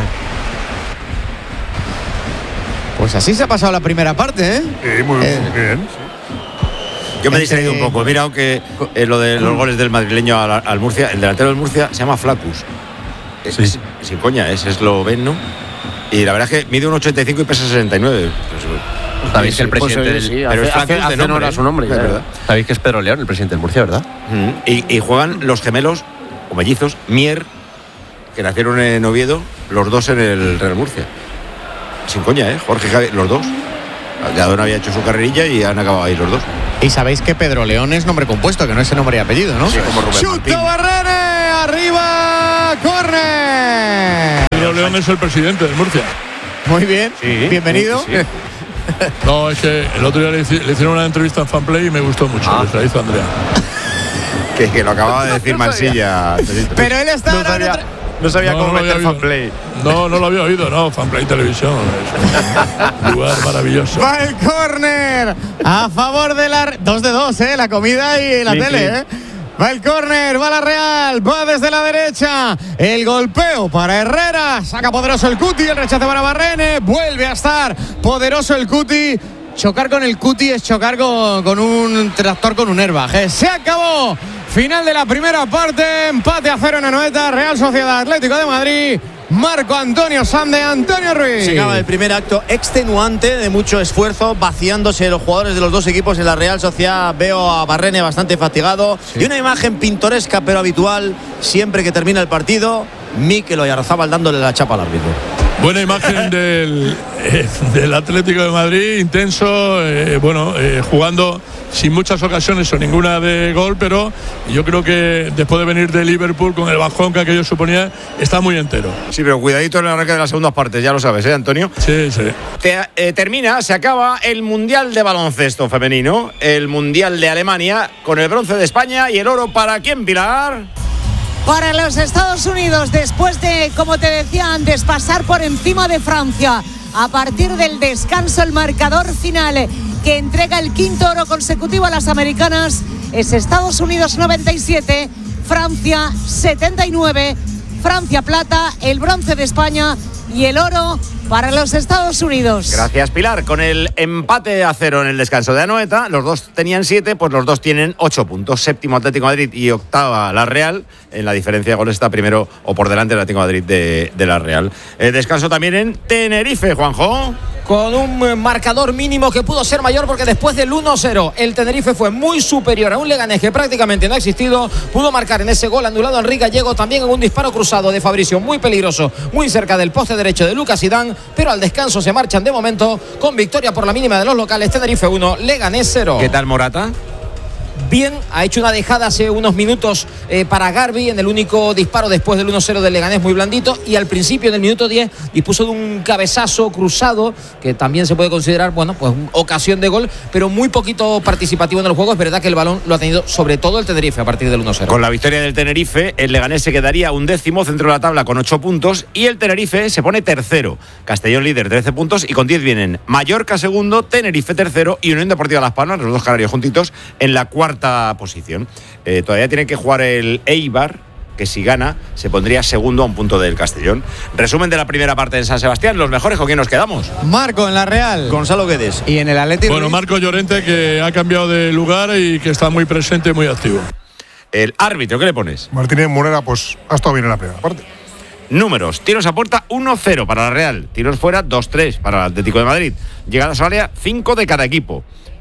Speaker 1: Pues así se ha pasado la primera parte, ¿eh?
Speaker 9: Sí, muy,
Speaker 1: Eh.
Speaker 9: muy bien.
Speaker 4: Yo me he
Speaker 1: Entre-
Speaker 4: distraído un poco. Mira, aunque eh, lo de los goles del madrileño al, al Murcia, el delantero del Murcia se llama Flacus. Es,
Speaker 12: Sí.
Speaker 4: es- sin coña, es esloveno. Y la verdad es que mide un ochenta y cinco y pesa sesenta y nueve. Pues,
Speaker 13: Sabéis que el presidente
Speaker 11: Pues,
Speaker 13: del...
Speaker 11: sí,
Speaker 13: pero
Speaker 11: hace-
Speaker 13: es francés
Speaker 11: hace
Speaker 13: de nombre,
Speaker 11: honor a su nombre,
Speaker 13: ¿eh?
Speaker 11: ya,
Speaker 13: Es
Speaker 11: ¿verdad?
Speaker 13: verdad. Sabéis que es Pedro León, el presidente del Murcia, ¿verdad?
Speaker 4: Mm, Y, y juegan los gemelos o mellizos Mier, que nacieron en Oviedo, los dos en el Real Murcia. Sin coña, ¿eh? Jorge y Javi, los dos. Ya Don había hecho su carrerilla y han acabado ahí los dos.
Speaker 1: Y sabéis que Pedro León es nombre compuesto, que no es el nombre y apellido, ¿no?
Speaker 4: Sí, como Rubén Martín.
Speaker 1: ¡Chuta Barrene! ¡Arriba! ¡Córner!
Speaker 10: Pedro León es el presidente del Murcia.
Speaker 1: Muy bien,
Speaker 4: Sí,
Speaker 1: bienvenido.
Speaker 4: sí, sí.
Speaker 10: No, es que el otro día le, hici- le hicieron una entrevista en Fanplay y me gustó mucho.
Speaker 4: Ah.
Speaker 10: Les la hizo Andrea.
Speaker 4: Que, que lo acababa de decir Mansilla.
Speaker 1: Pero él está
Speaker 11: No
Speaker 1: ahora en
Speaker 11: sabía,
Speaker 1: otra-
Speaker 11: no sabía
Speaker 10: No,
Speaker 11: cómo
Speaker 10: no lo
Speaker 11: meter
Speaker 10: había
Speaker 11: fanplay.
Speaker 10: No, no lo había oído, no. Fanplay Televisión. Es un lugar maravilloso.
Speaker 1: Va el córner a favor de la... Dos de dos, ¿eh? La comida y la
Speaker 11: Clean,
Speaker 1: tele,
Speaker 11: clean.
Speaker 1: ¿eh? Va el córner, va la Real, va desde la derecha. El golpeo para Herrera. Saca poderoso el Cuti, el rechace para Barrene. Vuelve a estar poderoso el Cuti. Chocar con el Cuti es chocar con, con un tractor con un airbag, ¿eh? Se acabó. Final de la primera parte. Empate a cero en Anoeta. Real Sociedad Atlético de Madrid. Marco Antonio Sande, Antonio Ruiz.
Speaker 3: Se acaba el primer acto extenuante de mucho esfuerzo, vaciándose los jugadores de los dos equipos en la Real Sociedad. Veo a Barrene bastante fatigado. Sí. Y una imagen pintoresca pero habitual siempre que termina el partido. Mikel Oyarzabal dándole la chapa al árbitro.
Speaker 10: Buena imagen del, eh, del Atlético de Madrid, intenso, eh, bueno, eh, jugando sin muchas ocasiones o ninguna de gol, pero yo creo que después de venir de Liverpool con el bajón que aquello suponía, está muy entero.
Speaker 4: Sí, pero cuidadito en el arranque de las segundas partes, ya lo sabes, ¿eh, Antonio?
Speaker 10: Sí, sí.
Speaker 4: Te, eh, termina, se acaba el Mundial de Baloncesto Femenino, el Mundial de Alemania, con el bronce de España y el oro para quién, Pilar.
Speaker 7: Para los Estados Unidos, después de, como te decía antes, pasar por encima de Francia. A partir del descanso, el marcador final que entrega el quinto oro consecutivo a las americanas es Estados Unidos noventa y siete, Francia setenta y nueve. Francia plata, el bronce de España y el oro para los Estados Unidos.
Speaker 4: Gracias, Pilar. Con el empate a cero en el descanso de Anoeta, los dos tenían siete, pues los dos tienen ocho puntos. Séptimo Atlético de Madrid y octava la Real. En la diferencia de goles está primero o por delante el Atlético de Madrid de, de la Real. El descanso también en Tenerife, Juanjo.
Speaker 8: Con un marcador mínimo que pudo ser mayor porque después del uno cero el Tenerife fue muy superior a un Leganés que prácticamente no ha existido. Pudo marcar en ese gol anulado a Enrique Gallego, también en un disparo cruzado de Fabricio muy peligroso, muy cerca del poste derecho de Lucas Zidane, pero al descanso se marchan de momento con victoria por la mínima de los locales. Tenerife uno, Leganés cero.
Speaker 4: ¿Qué tal Morata?
Speaker 8: Bien, ha hecho una dejada hace unos minutos eh, para Garbi en el único disparo después del uno cero del Leganés, muy blandito, y al principio, en el minuto diez, dispuso de un cabezazo cruzado que también se puede considerar, bueno, pues ocasión de gol, pero muy poquito participativo en el juego. Es verdad que el balón lo ha tenido sobre todo el Tenerife a partir del uno cero.
Speaker 4: Con la victoria del Tenerife, el Leganés se quedaría un décimo centro de la tabla con ocho puntos y el Tenerife se pone tercero. Castellón líder, trece puntos, y con diez vienen Mallorca segundo, Tenerife tercero y Unión Deportiva Las Palmas, los dos canarios juntitos, en la cuarta posición. Eh, todavía tiene que jugar el Eibar, que si gana se pondría segundo a un punto del Castellón. Resumen de la primera parte en San Sebastián. Los mejores, ¿con quién nos quedamos?
Speaker 1: Marco en la Real.
Speaker 3: Gonzalo Guedes.
Speaker 1: Y en el Atlético.
Speaker 10: Bueno, Marco Llorente, que ha cambiado de lugar y que está muy presente y muy activo.
Speaker 4: El árbitro, ¿qué le pones?
Speaker 9: Martínez Morera, pues ha estado bien en la primera parte.
Speaker 4: Números: tiros a puerta uno cero para la Real, tiros fuera dos tres para el Atlético de Madrid, llegadas al área cinco de cada equipo.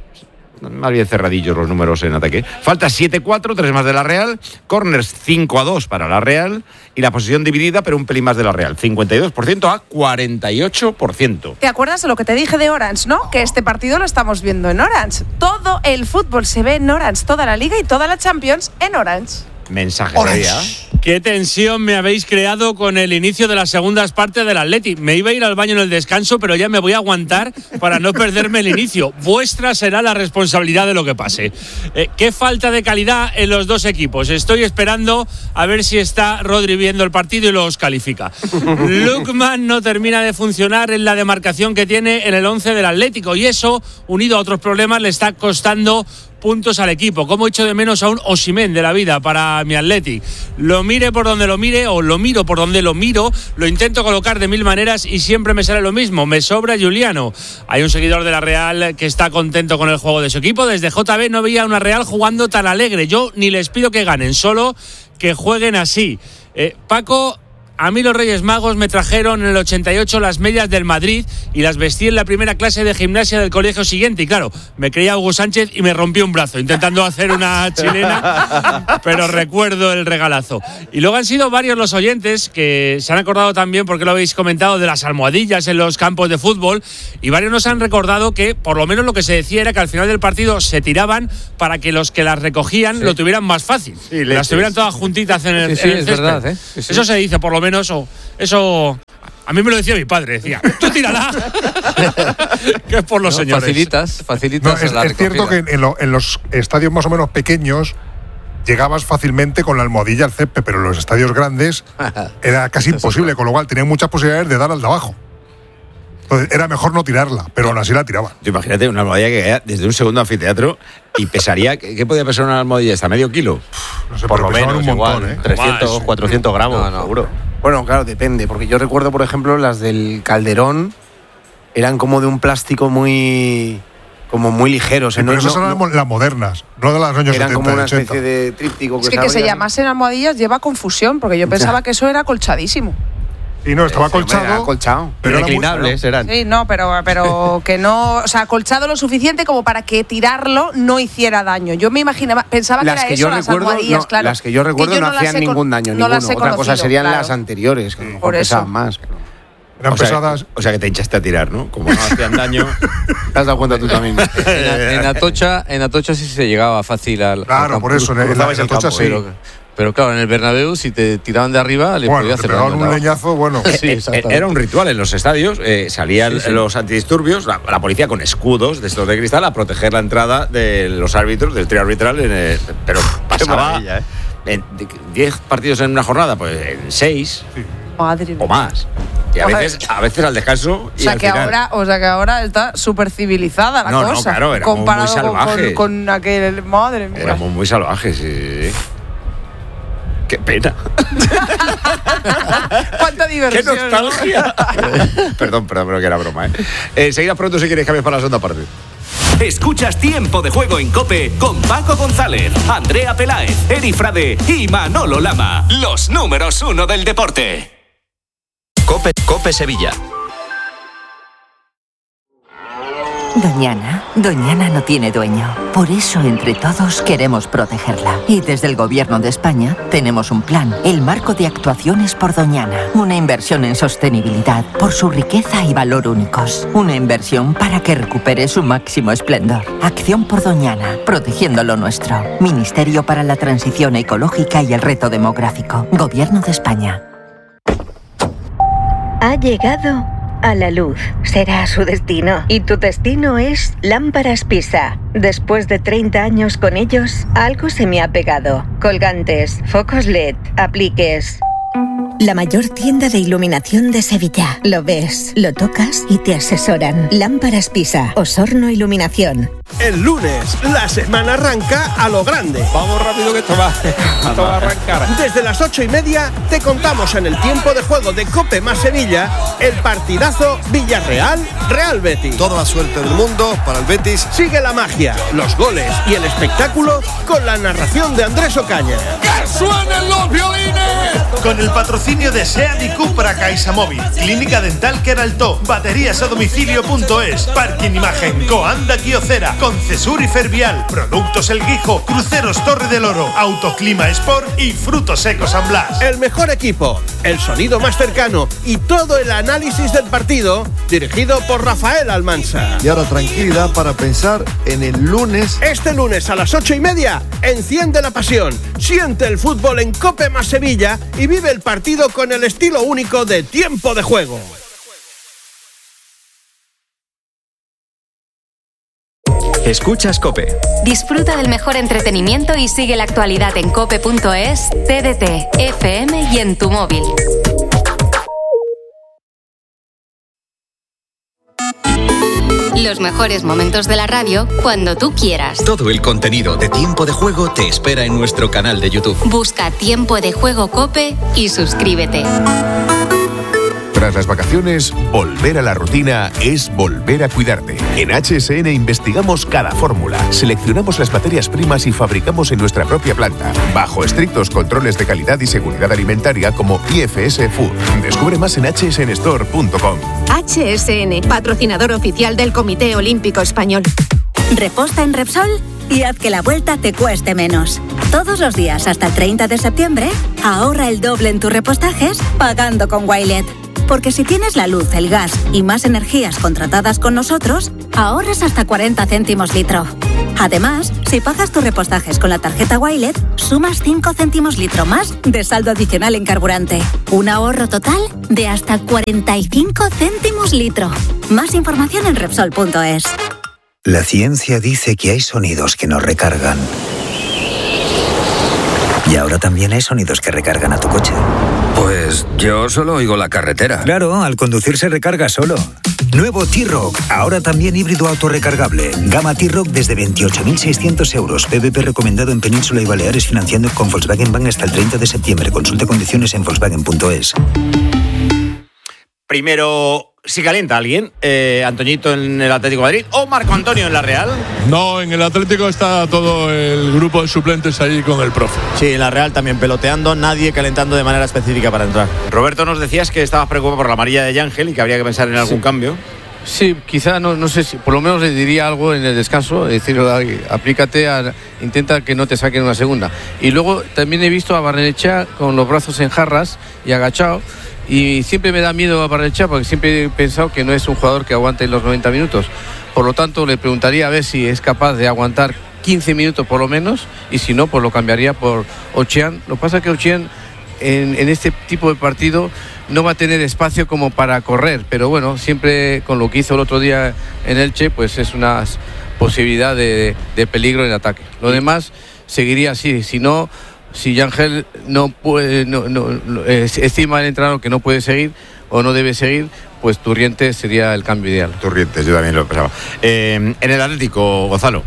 Speaker 4: Más bien cerradillos los números en ataque. Falta siete cuatro, tres más de la Real. Corners cinco a dos para la Real. Y la posición dividida, pero un pelín más de la Real. cincuenta y dos por ciento a cuarenta y ocho por ciento.
Speaker 14: ¿Te acuerdas de lo que te dije de Orange, no? Que este partido lo estamos viendo en Orange. Todo el fútbol se ve en Orange. Toda la Liga y toda la Champions en Orange.
Speaker 4: Mensaje de día.
Speaker 15: Qué tensión me habéis creado con el inicio de las segundas partes del Atleti. Me iba a ir al baño en el descanso, pero ya me voy a aguantar para no perderme el inicio. Vuestra será la responsabilidad de lo que pase. Eh, qué falta de calidad en los dos equipos. Estoy esperando a ver si está Rodri viendo el partido y los califica. Lookman no termina de funcionar en la demarcación que tiene en el once del Atlético, y eso, unido a otros problemas, le está costando puntos al equipo. Como echo de menos a un Osimhen de la vida para mi Athletic. Lo mire por donde lo mire, o lo miro por donde lo miro, lo intento colocar de mil maneras y siempre me sale lo mismo. Me sobra Juliano. Hay un seguidor de la Real que está contento con el juego de su equipo. Desde J B no veía una Real jugando tan alegre. Yo ni les pido que ganen, solo que jueguen así. Eh, Paco, A mí los Reyes Magos me trajeron en el ochenta y ocho las medias del Madrid y las vestí en la primera clase de gimnasia del colegio siguiente. Y claro, me creía Hugo Sánchez y me rompí un brazo intentando hacer una chilena, pero recuerdo el regalazo. Y luego han sido varios los oyentes que se han acordado también, porque lo habéis comentado, de las almohadillas en los campos de fútbol, y varios nos han recordado que por lo menos lo que se decía era que al final del partido se tiraban para que los que las recogían sí. lo tuvieran más fácil. Sí, las tuvieran todas juntitas en el,
Speaker 2: sí, sí,
Speaker 15: en el
Speaker 2: es
Speaker 15: césped.
Speaker 2: verdad, ¿eh? Sí, sí.
Speaker 15: Eso se dice por lo menos, o eso a mí me lo decía mi padre, decía, tú tírala, que es por los
Speaker 2: no,
Speaker 15: señores.
Speaker 2: Facilitas, facilitas
Speaker 9: no, es,
Speaker 2: la
Speaker 9: es cierto que en, lo, en los estadios más o menos pequeños llegabas fácilmente con la almohadilla al césped, pero en los estadios grandes era casi imposible, con lo cual tenían muchas posibilidades de dar al de abajo. Entonces era mejor no tirarla, pero aún así la tiraba.
Speaker 4: Tú imagínate una almohadilla que caía desde un segundo anfiteatro y pesaría, ¿qué podía pesar una almohadilla? ¿Hasta medio kilo?
Speaker 9: No sé,
Speaker 13: por lo menos,
Speaker 9: un montón,
Speaker 13: igual,
Speaker 9: ¿eh?
Speaker 13: trescientos, cuatrocientos gramos, no, no. seguro.
Speaker 5: Bueno, claro, depende, porque yo recuerdo, por ejemplo, las del Calderón eran como de un plástico muy como muy ligero. O sea,
Speaker 9: sí,
Speaker 5: no,
Speaker 9: pero esas
Speaker 5: no,
Speaker 9: eran no, las modernas, no de los años
Speaker 5: eran
Speaker 9: setenta.
Speaker 5: Como una
Speaker 9: ochenta.
Speaker 5: especie de tríptico.
Speaker 14: Es que que se llamasen almohadillas lleva confusión, porque yo pensaba que eso era acolchadísimo.
Speaker 9: Y no, estaba acolchado.
Speaker 5: Era acolchado.
Speaker 13: Pero reclinables eran.
Speaker 14: Sí, no, pero, pero que no. O sea, acolchado lo suficiente como para que tirarlo no hiciera daño. Yo me imaginaba, pensaba
Speaker 5: las
Speaker 14: que era
Speaker 5: que
Speaker 14: eso,
Speaker 5: yo
Speaker 14: las
Speaker 5: recuerdo,
Speaker 14: almohadillas,
Speaker 5: no,
Speaker 14: claro.
Speaker 5: Las que yo recuerdo
Speaker 14: que yo
Speaker 5: no,
Speaker 14: no
Speaker 5: hacían ningún daño,
Speaker 14: no
Speaker 5: ninguno. Otra
Speaker 14: conocido,
Speaker 5: cosa serían
Speaker 14: claro.
Speaker 5: las anteriores, que a lo mejor
Speaker 14: Por eso.
Speaker 5: pesaban más.
Speaker 9: Eran
Speaker 4: o sea,
Speaker 9: pesadas.
Speaker 4: O sea que te hinchaste a tirar, ¿no? Como no hacían daño.
Speaker 5: ¿Te has dado cuenta tú también?
Speaker 2: en, en Atocha, en Atocha sí se llegaba fácil al.
Speaker 9: Claro,
Speaker 2: al campo.
Speaker 9: por eso, en, en, la, en Atocha sí.
Speaker 2: Pero, pero claro, en el Bernabéu, si te tiraban de arriba, le
Speaker 9: bueno,
Speaker 2: podía hacer
Speaker 9: daño.
Speaker 2: un
Speaker 9: leñazo, bueno.
Speaker 2: Sí,
Speaker 4: era un ritual en los estadios. Eh, salían sí, sí. los antidisturbios, la, la policía con escudos de estos de cristal a proteger la entrada de los árbitros, del trío arbitral. En el, pero pasaba ¿eh? en diez partidos en una jornada, pues en seis sí.
Speaker 14: Madre
Speaker 4: o más. Y a veces, a veces al descanso.
Speaker 14: O sea,
Speaker 4: y
Speaker 14: que
Speaker 4: al final.
Speaker 14: ahora, o sea que ahora está súper civilizada la
Speaker 4: no,
Speaker 14: cosa.
Speaker 4: No, claro, éramos
Speaker 14: comparado
Speaker 4: muy salvajes.
Speaker 14: Con, con aquel. Madre mía.
Speaker 4: Éramos muy salvajes, sí. Qué pena.
Speaker 14: Cuánta diversión.
Speaker 4: Qué nostalgia. perdón, perdón, pero que era broma, ¿eh? eh seguida pronto si queréis cambiar para la segunda parte.
Speaker 16: Escuchas Tiempo de Juego en COPE con Paco González, Andrea Peláez, Eri Frade y Manolo Lama. Los números uno del deporte.
Speaker 17: COPE, COPE Sevilla.
Speaker 18: Doñana, Doñana no tiene dueño. Por eso, entre todos, queremos protegerla. Y desde el Gobierno de España tenemos un plan, el Marco de Actuaciones por Doñana. Una inversión en sostenibilidad por su riqueza y valor únicos. Una inversión para que recupere su máximo esplendor. Acción por Doñana, protegiendo lo nuestro. Ministerio para la Transición Ecológica y el Reto Demográfico. Gobierno de España.
Speaker 19: Ha llegado a la luz. Será su destino. Y tu destino es Lámparas Pisa. Después de treinta años con ellos, algo se me ha pegado. Colgantes, focos L E D, apliques. La mayor tienda de iluminación de Sevilla. Lo ves, lo tocas y te asesoran. Lámparas Pisa, Osorno Iluminación.
Speaker 20: El lunes, la semana arranca a lo grande.
Speaker 4: Vamos rápido que esto va, esto va a arrancar.
Speaker 20: Desde las ocho y media te contamos en el tiempo de juego de COPE más Sevilla el partidazo Villarreal-Real Betis.
Speaker 21: Toda la suerte del mundo para el Betis.
Speaker 20: Sigue la magia, los goles y el espectáculo con la narración de Andrés Ocaña.
Speaker 21: ¡Que suenen los violines! Con el patrocinio de SEAT y Cupra CaixaMóvil, Clínica Dental Queraltó, Baterías a Domicilio punto es, Parking Imagen, Coanda Quiocera, Concesur y Fervial, Productos El Guijo, Cruceros Torre del Oro, Autoclima Sport y Frutos Secos San Blas.
Speaker 20: El mejor equipo, el sonido más cercano y todo el análisis del partido, dirigido por Rafael Almansa.
Speaker 21: Y ahora tranquilidad para pensar en el lunes.
Speaker 20: Este lunes a las ocho y media, enciende la pasión, siente el fútbol en COPE más Sevilla y vive el partido con el estilo único de Tiempo de Juego.
Speaker 17: Escuchas COPE.
Speaker 22: Disfruta del mejor entretenimiento y sigue la actualidad en cope punto es, T D T, F M y en tu móvil. Los mejores momentos de la radio cuando tú quieras.
Speaker 17: Todo el contenido de Tiempo de Juego te espera en nuestro canal de YouTube.
Speaker 22: Busca Tiempo de Juego COPE y suscríbete.
Speaker 23: Tras
Speaker 6: las vacaciones, volver a la rutina es volver a cuidarte. En H S N investigamos cada fórmula, seleccionamos las materias primas y fabricamos en nuestra propia planta, bajo estrictos controles de calidad y seguridad alimentaria como I F S Food. Descubre más en h s n store punto com.
Speaker 12: H S N, patrocinador oficial del Comité Olímpico Español.
Speaker 23: Reposta en Repsol y haz que la vuelta te cueste menos. Todos los días hasta el treinta de septiembre, ahorra el doble en tus repostajes pagando con Wilet. Porque si tienes la luz, el gas y más energías contratadas con nosotros, ahorras hasta cuarenta céntimos litro. Además, si pagas tus repostajes con la tarjeta Wilet, sumas cinco céntimos litro más de saldo adicional en carburante. Un ahorro total de hasta cuarenta y cinco céntimos litro. Más información en Repsol punto es.
Speaker 24: La ciencia dice que hay sonidos que nos recargan. Y ahora también hay sonidos que recargan a tu coche.
Speaker 25: Pues yo solo oigo la carretera.
Speaker 24: Claro, al conducir se recarga solo. Nuevo T-Roc, ahora también híbrido autorrecargable. Gama T-Roc desde veintiocho mil seiscientos euros. P V P recomendado en Península y Baleares, financiando con Volkswagen Bank hasta el treinta de septiembre. Consulta condiciones en volkswagen punto es.
Speaker 4: Primero, si calienta alguien, eh, Antoñito en el Atlético de Madrid o Marco Antonio en la Real.
Speaker 10: No, en el Atlético está todo el grupo de suplentes ahí con el profe.
Speaker 3: Sí, en la Real también peloteando, nadie calentando de manera específica para entrar.
Speaker 4: Roberto, nos decías que estabas preocupado por la amarilla de Yángel y que habría que pensar en algún
Speaker 2: sí.
Speaker 4: cambio.
Speaker 2: Sí, quizá, no, no sé si, por lo menos le diría algo en el descanso, decirle, aplícate, a, intenta que no te saquen una segunda. Y luego también he visto a Barrenechea con los brazos en jarras y agachado. Y siempre me da miedo a Barrenechea porque siempre he pensado que no es un jugador que aguante los noventa minutos. Por lo tanto, le preguntaría a ver si es capaz de aguantar quince minutos por lo menos, y si no, pues lo cambiaría por Ochian. Lo que pasa es que Ochian en, en este tipo de partido no va a tener espacio como para correr, pero bueno, siempre con lo que hizo el otro día en Elche, pues es una posibilidad de, de peligro en ataque. Lo demás seguiría así, si no... Si Yángel no puede, no, no, no, estima el entrenador que no puede seguir o no debe seguir, pues Turrientes sería el cambio ideal.
Speaker 4: Turrientes, yo también lo pensaba. Eh, en el Atlético, Gonzalo.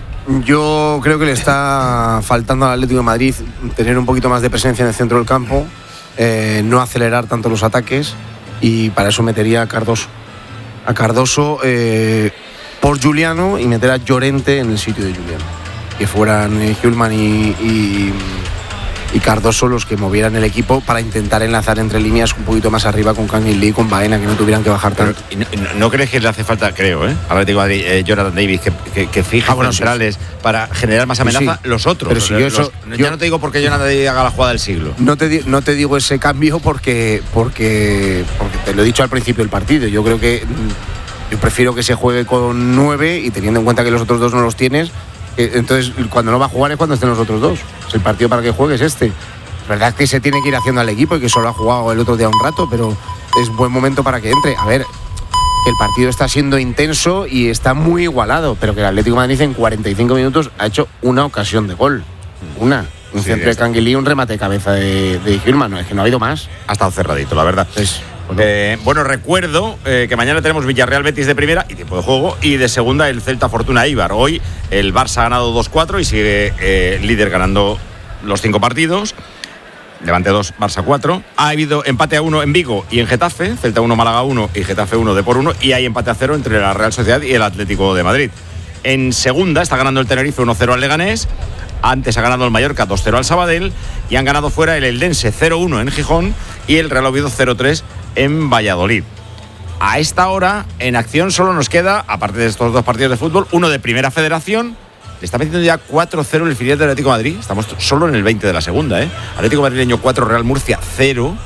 Speaker 5: Yo creo que le está faltando al Atlético de Madrid tener un poquito más de presencia en el centro del campo, eh, no acelerar tanto los ataques, y para eso metería a Cardoso. A Cardoso eh, por Juliano y meter a Llorente en el sitio de Juliano. Que fueran eh, Hjulman y, y, y Cardoso los que movieran el equipo para intentar enlazar entre líneas un poquito más arriba con Kangin Lee y con Baena, que no tuvieran que bajar tanto.
Speaker 4: Pero, no, ¿No crees que le hace falta, creo, eh, al Atlético de Madrid, eh, Jonathan Davis, que, que, que fije ah, bueno, centrales sí, sí. para generar más amenaza? Sí, sí. Los otros.
Speaker 5: Pero si
Speaker 4: los,
Speaker 5: yo eso,
Speaker 4: los,
Speaker 5: yo,
Speaker 4: ya no te digo porque Jonathan Davis haga la jugada del siglo.
Speaker 5: No te, no te digo ese cambio porque, porque, porque te lo he dicho al principio del partido. Yo creo que yo prefiero que se juegue con nueve, y teniendo en cuenta que los otros dos no los tienes, entonces cuando no va a jugar es cuando estén los otros dos. El partido para que juegue es este. La verdad es que se tiene que ir haciendo al equipo y que solo ha jugado el otro día un rato, pero es buen momento para que entre. A ver, que el partido está siendo intenso y está muy igualado, pero que el Atlético de Madrid en cuarenta y cinco minutos ha hecho una ocasión de gol. Una. Un sí, centro de Kangin Lee, un remate de cabeza de, de Hjulman. No, es que no ha habido más.
Speaker 4: Ha estado cerradito, la verdad.
Speaker 5: Pues,
Speaker 4: bueno. Eh, bueno, recuerdo eh, que mañana tenemos Villarreal Betis de primera y tiempo de juego, y de segunda el Celta Fortuna Eibar. Hoy el Barça ha ganado dos cuatro y sigue eh, líder ganando los cinco partidos. Levante dos, Barça cuatro. Ha habido empate a uno en Vigo y en Getafe, Celta uno, Málaga uno y Getafe uno, Depor uno, y hay empate a cero entre la Real Sociedad y el Atlético de Madrid. En segunda está ganando el Tenerife uno cero al Leganés. Antes ha ganado el Mallorca dos cero al Sabadell, y han ganado fuera el Eldense cero uno en Gijón y el Real Oviedo cero tres en Valladolid. A esta hora, en acción, solo nos queda, aparte de estos dos partidos de fútbol, uno de Primera Federación. Le está metiendo ya cuatro cero el filial del Atlético de Madrid. Estamos solo en el veinte de la segunda, ¿eh? Atlético Madrileño cuatro, Real Murcia cero.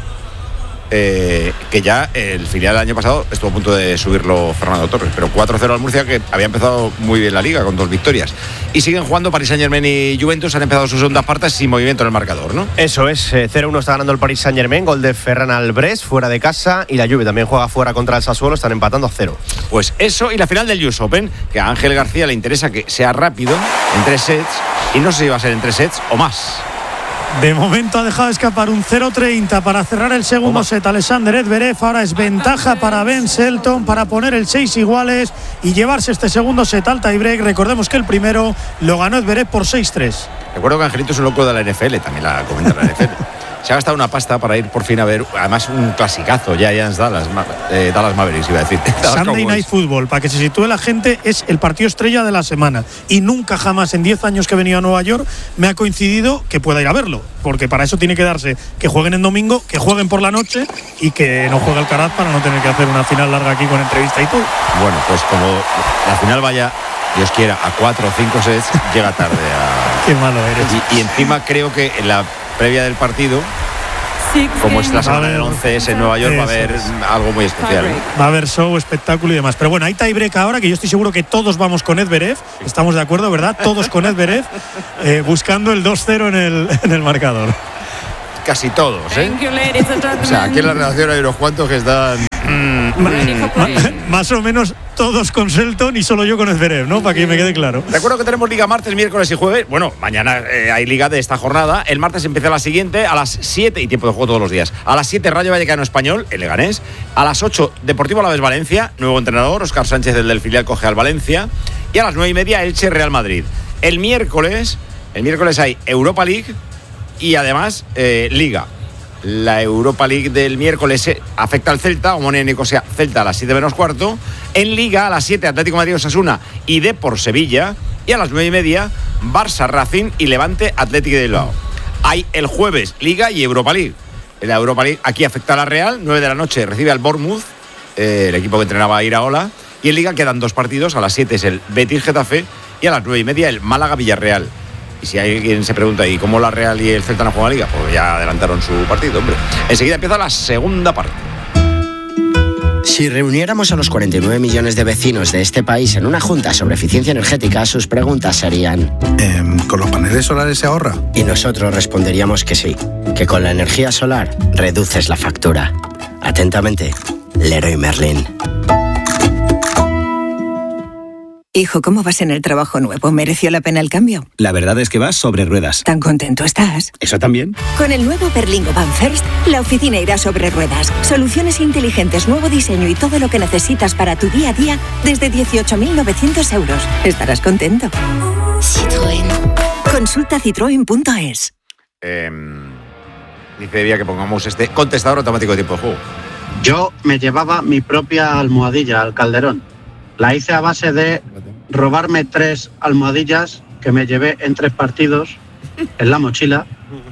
Speaker 4: Eh, que ya el filial del año pasado estuvo a punto de subirlo Fernando Torres, pero cuatro cero al Murcia, que había empezado muy bien la liga con dos victorias. Y siguen jugando Paris Saint-Germain y Juventus, han empezado sus segundas partes sin movimiento en el marcador, ¿no?
Speaker 11: Eso es, eh, cero uno está ganando el Paris Saint-Germain, gol de Ferran Albrés fuera de casa, y la Juve también juega fuera contra el Sassuolo, están empatando a cero.
Speaker 4: Pues eso, y la final del U S Open, que a Ángel García le interesa que sea rápido, en tres sets, y no sé si va a ser en tres sets o más.
Speaker 26: De momento ha dejado escapar un cero treinta para cerrar el segundo set Alexander Zverev. Ahora es ventaja para Ben Shelton para poner el seis iguales y llevarse este segundo set al tiebreak. Recordemos que el primero lo ganó Zverev por seis tres.
Speaker 4: Recuerdo que Angelito es un loco de la N F L, también la comenta la N F L. se ha gastado una pasta para ir por fin a ver, además, un clasicazo, Giants Dallas, eh, Dallas Mavericks, iba a decir.
Speaker 26: Sunday Night Football, para que se sitúe la gente, es el partido estrella de la semana. Y nunca jamás en diez años que he venido a Nueva York me ha coincidido que pueda ir a verlo. Porque para eso tiene que darse que jueguen en domingo, que jueguen por la noche y que no juegue Alcaraz para no tener que hacer una final larga aquí con entrevista y todo.
Speaker 4: Bueno, pues como la final vaya, Dios quiera, a cuatro o cinco sets, llega tarde a...
Speaker 26: Qué malo eres.
Speaker 4: Y, y encima creo que en la previa del partido, como es la semana del once S en Nueva York, va a haber algo muy especial.
Speaker 26: Va a haber show, espectáculo y demás. Pero bueno, hay tiebreak ahora, que yo estoy seguro que todos vamos con Zverev. Estamos de acuerdo, ¿verdad? Todos con Zverev, eh, buscando el dos cero en el, en el marcador.
Speaker 4: Casi todos, ¿eh? O sea, aquí en la redacción hay unos cuantos que están...
Speaker 26: Más o menos todos con Shelton y solo yo con Zverev, ¿no? Para que me quede claro.
Speaker 4: Recuerdo que tenemos liga martes, miércoles y jueves. Bueno, mañana eh, hay liga de esta jornada. El martes empieza la siguiente a las siete y tiempo de juego todos los días. A las siete Rayo Vallecano Español, el Leganés. A las ocho Deportivo Alavés Valencia, nuevo entrenador, Óscar Sánchez, el del filial, coge al Valencia. Y a las nueve y media Elche Real Madrid. El miércoles, el miércoles hay Europa League y además eh, liga. La Europa League del miércoles afecta al Celta, Omonia Nicosia, Celta a las siete menos cuarto. En Liga a las siete Atlético Madrid Osasuna y Depor Sevilla. Y a las nueve y media Barça Racing y Levante Atlético de Bilbao. Hay el jueves Liga y Europa League. En la Europa League aquí afecta a la Real, nueve de la noche recibe al Bournemouth, eh, el equipo que entrenaba a Iraola. Y en Liga quedan dos partidos, a las siete es el Betis Getafe y a las nueve y media el Málaga Villarreal. Y si alguien se pregunta, ¿y cómo la Real y el Celta no juegan Liga? Pues ya adelantaron su partido, hombre. Enseguida empieza la segunda parte.
Speaker 1: Si reuniéramos a los cuarenta y nueve millones de vecinos de este país en una junta sobre eficiencia energética, sus preguntas serían...
Speaker 7: Eh, ¿Con los paneles solares se ahorra?
Speaker 1: Y nosotros responderíamos que sí, que con la energía solar reduces la factura. Atentamente, Leroy Merlin.
Speaker 8: Hijo, ¿cómo vas en el trabajo nuevo? ¿Mereció la pena el cambio?
Speaker 9: La verdad es que vas sobre ruedas.
Speaker 8: ¿Tan contento estás?
Speaker 9: ¿Eso también?
Speaker 8: Con el nuevo Berlingo Van First, la oficina irá sobre ruedas. Soluciones inteligentes, nuevo diseño y todo lo que necesitas para tu día a día desde dieciocho mil novecientos euros. Estarás contento. Citroën. Consulta citroen punto es.
Speaker 4: Eh, dice Evia que pongamos este contestador automático de tiempo de juego.
Speaker 13: Yo me llevaba mi propia almohadilla al Calderón. La hice a base de robarme tres almohadillas que me llevé en tres partidos en la mochila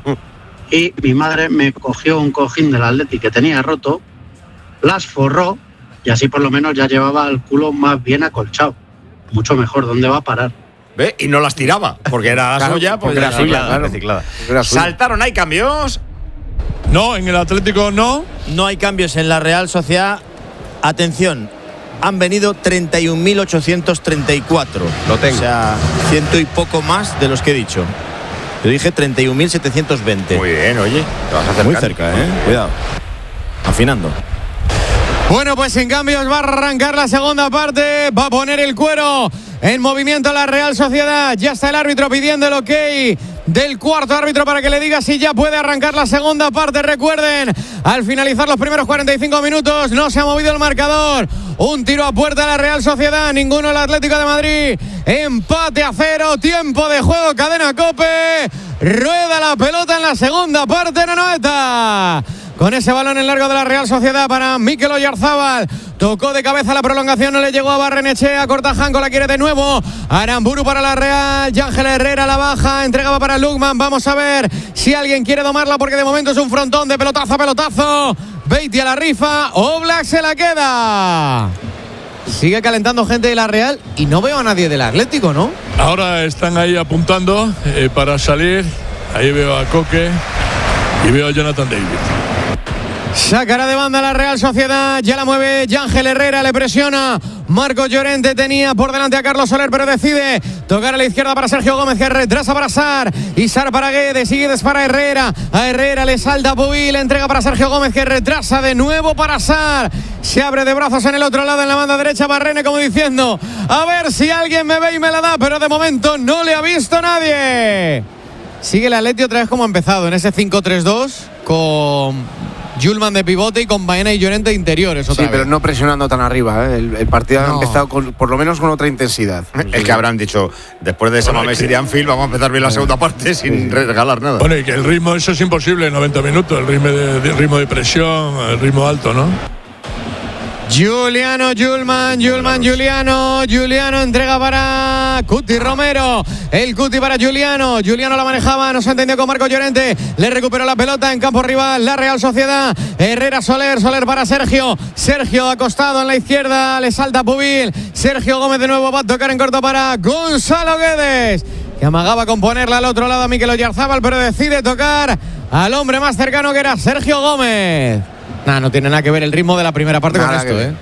Speaker 13: y mi madre me cogió un cojín del Atleti que tenía roto, las forró y así por lo menos ya llevaba el culo más bien acolchado. Mucho mejor, ¿dónde va a parar?
Speaker 4: ¿Ve? Y no las tiraba, porque era
Speaker 26: claro,
Speaker 4: suya, pues
Speaker 26: era
Speaker 4: reciclada,
Speaker 26: claro.
Speaker 4: reciclada.
Speaker 26: Era suya.
Speaker 4: Saltaron, hay cambios.
Speaker 26: No, en el Atlético no.
Speaker 3: No hay cambios en la Real Sociedad. Atención. Han venido treinta y un mil ochocientos treinta y cuatro.
Speaker 11: Lo tengo.
Speaker 3: O sea, ciento y poco más de los que he dicho. Yo dije treinta y un mil setecientos veinte.
Speaker 4: Muy bien, oye. Te vas a acercar.
Speaker 3: Muy cerca, ¿eh? Cuidado. Afinando.
Speaker 15: Bueno, pues sin cambios va a arrancar la segunda parte. Va a poner el cuero en movimiento la Real Sociedad. Ya está el árbitro pidiendo el ok del cuarto árbitro para que le diga si ya puede arrancar la segunda parte. Recuerden, al finalizar los primeros cuarenta y cinco minutos no se ha movido el marcador. Un tiro a puerta de la Real Sociedad, ninguno el Atlético de Madrid. Empate a cero, tiempo de juego, cadena COPE. Rueda la pelota en la segunda parte en Anoeta. Con ese balón en largo de la Real Sociedad para Mikel Oyarzábal. Tocó de cabeza la prolongación, no le llegó a Barrenechea. Cortajanco la quiere de nuevo. Aramburu para la Real. Yángel Herrera la baja. Entregaba para Lukman. Vamos a ver si alguien quiere domarla porque de momento es un frontón de pelotazo a pelotazo. Beiti a la rifa. Oblak se la queda. Sigue calentando gente de la Real y no veo a nadie del Atlético, ¿no?
Speaker 10: Ahora están ahí apuntando eh, para salir. Ahí veo a Coque y veo a Jonathan David.
Speaker 15: Sacará de banda la Real Sociedad, ya la mueve Yángel Herrera, le presiona Marcos Llorente, tenía por delante a Carlos Soler, pero decide tocar a la izquierda para Sergio Gómez, que retrasa para Sar, y Sar para Guedes, sigue para Herrera, a Herrera le salta Pubil, entrega para Sergio Gómez, que retrasa de nuevo para Sar, se abre de brazos en el otro lado, en la banda derecha, Barrene como diciendo, a ver si alguien me ve y me la da, pero de momento no le ha visto nadie. Sigue el Atleti otra vez como ha empezado, en ese cinco tres dos, con Julman de pivote y con Baena y Llorente interiores.
Speaker 5: Sí,
Speaker 15: otra
Speaker 5: pero
Speaker 15: vez.
Speaker 5: no presionando tan arriba. ¿eh? El, el partido
Speaker 15: No.
Speaker 5: ha empezado con, por lo menos con otra intensidad.
Speaker 4: Es que habrán dicho, después de ese
Speaker 10: Bueno,
Speaker 4: Mamés
Speaker 10: es
Speaker 4: y
Speaker 10: que-
Speaker 4: de Anfield, vamos a empezar bien la segunda parte sin regalar nada.
Speaker 10: Bueno, y que el ritmo, eso es imposible en noventa minutos, el ritmo de, de- ritmo de presión, el ritmo alto, ¿no?
Speaker 15: Juliano, Julman, Julman, Juliano, Juliano entrega para Cuti Romero, el Cuti para Juliano, Juliano la manejaba, no se entendió con Marco Llorente, le recuperó la pelota en campo rival, la Real Sociedad, Herrera Soler, Soler para Sergio, Sergio acostado en la izquierda, le salta Pubil, Sergio Gómez de nuevo va a tocar en corto para Gonzalo Guedes, que amagaba con ponerla al otro lado a Mikel Oyarzábal, pero decide tocar al hombre más cercano que era Sergio Gómez. Nah, no tiene nada que ver el ritmo de la primera parte
Speaker 5: Nada
Speaker 15: con
Speaker 5: que
Speaker 15: esto,
Speaker 5: ver.
Speaker 15: ¿eh?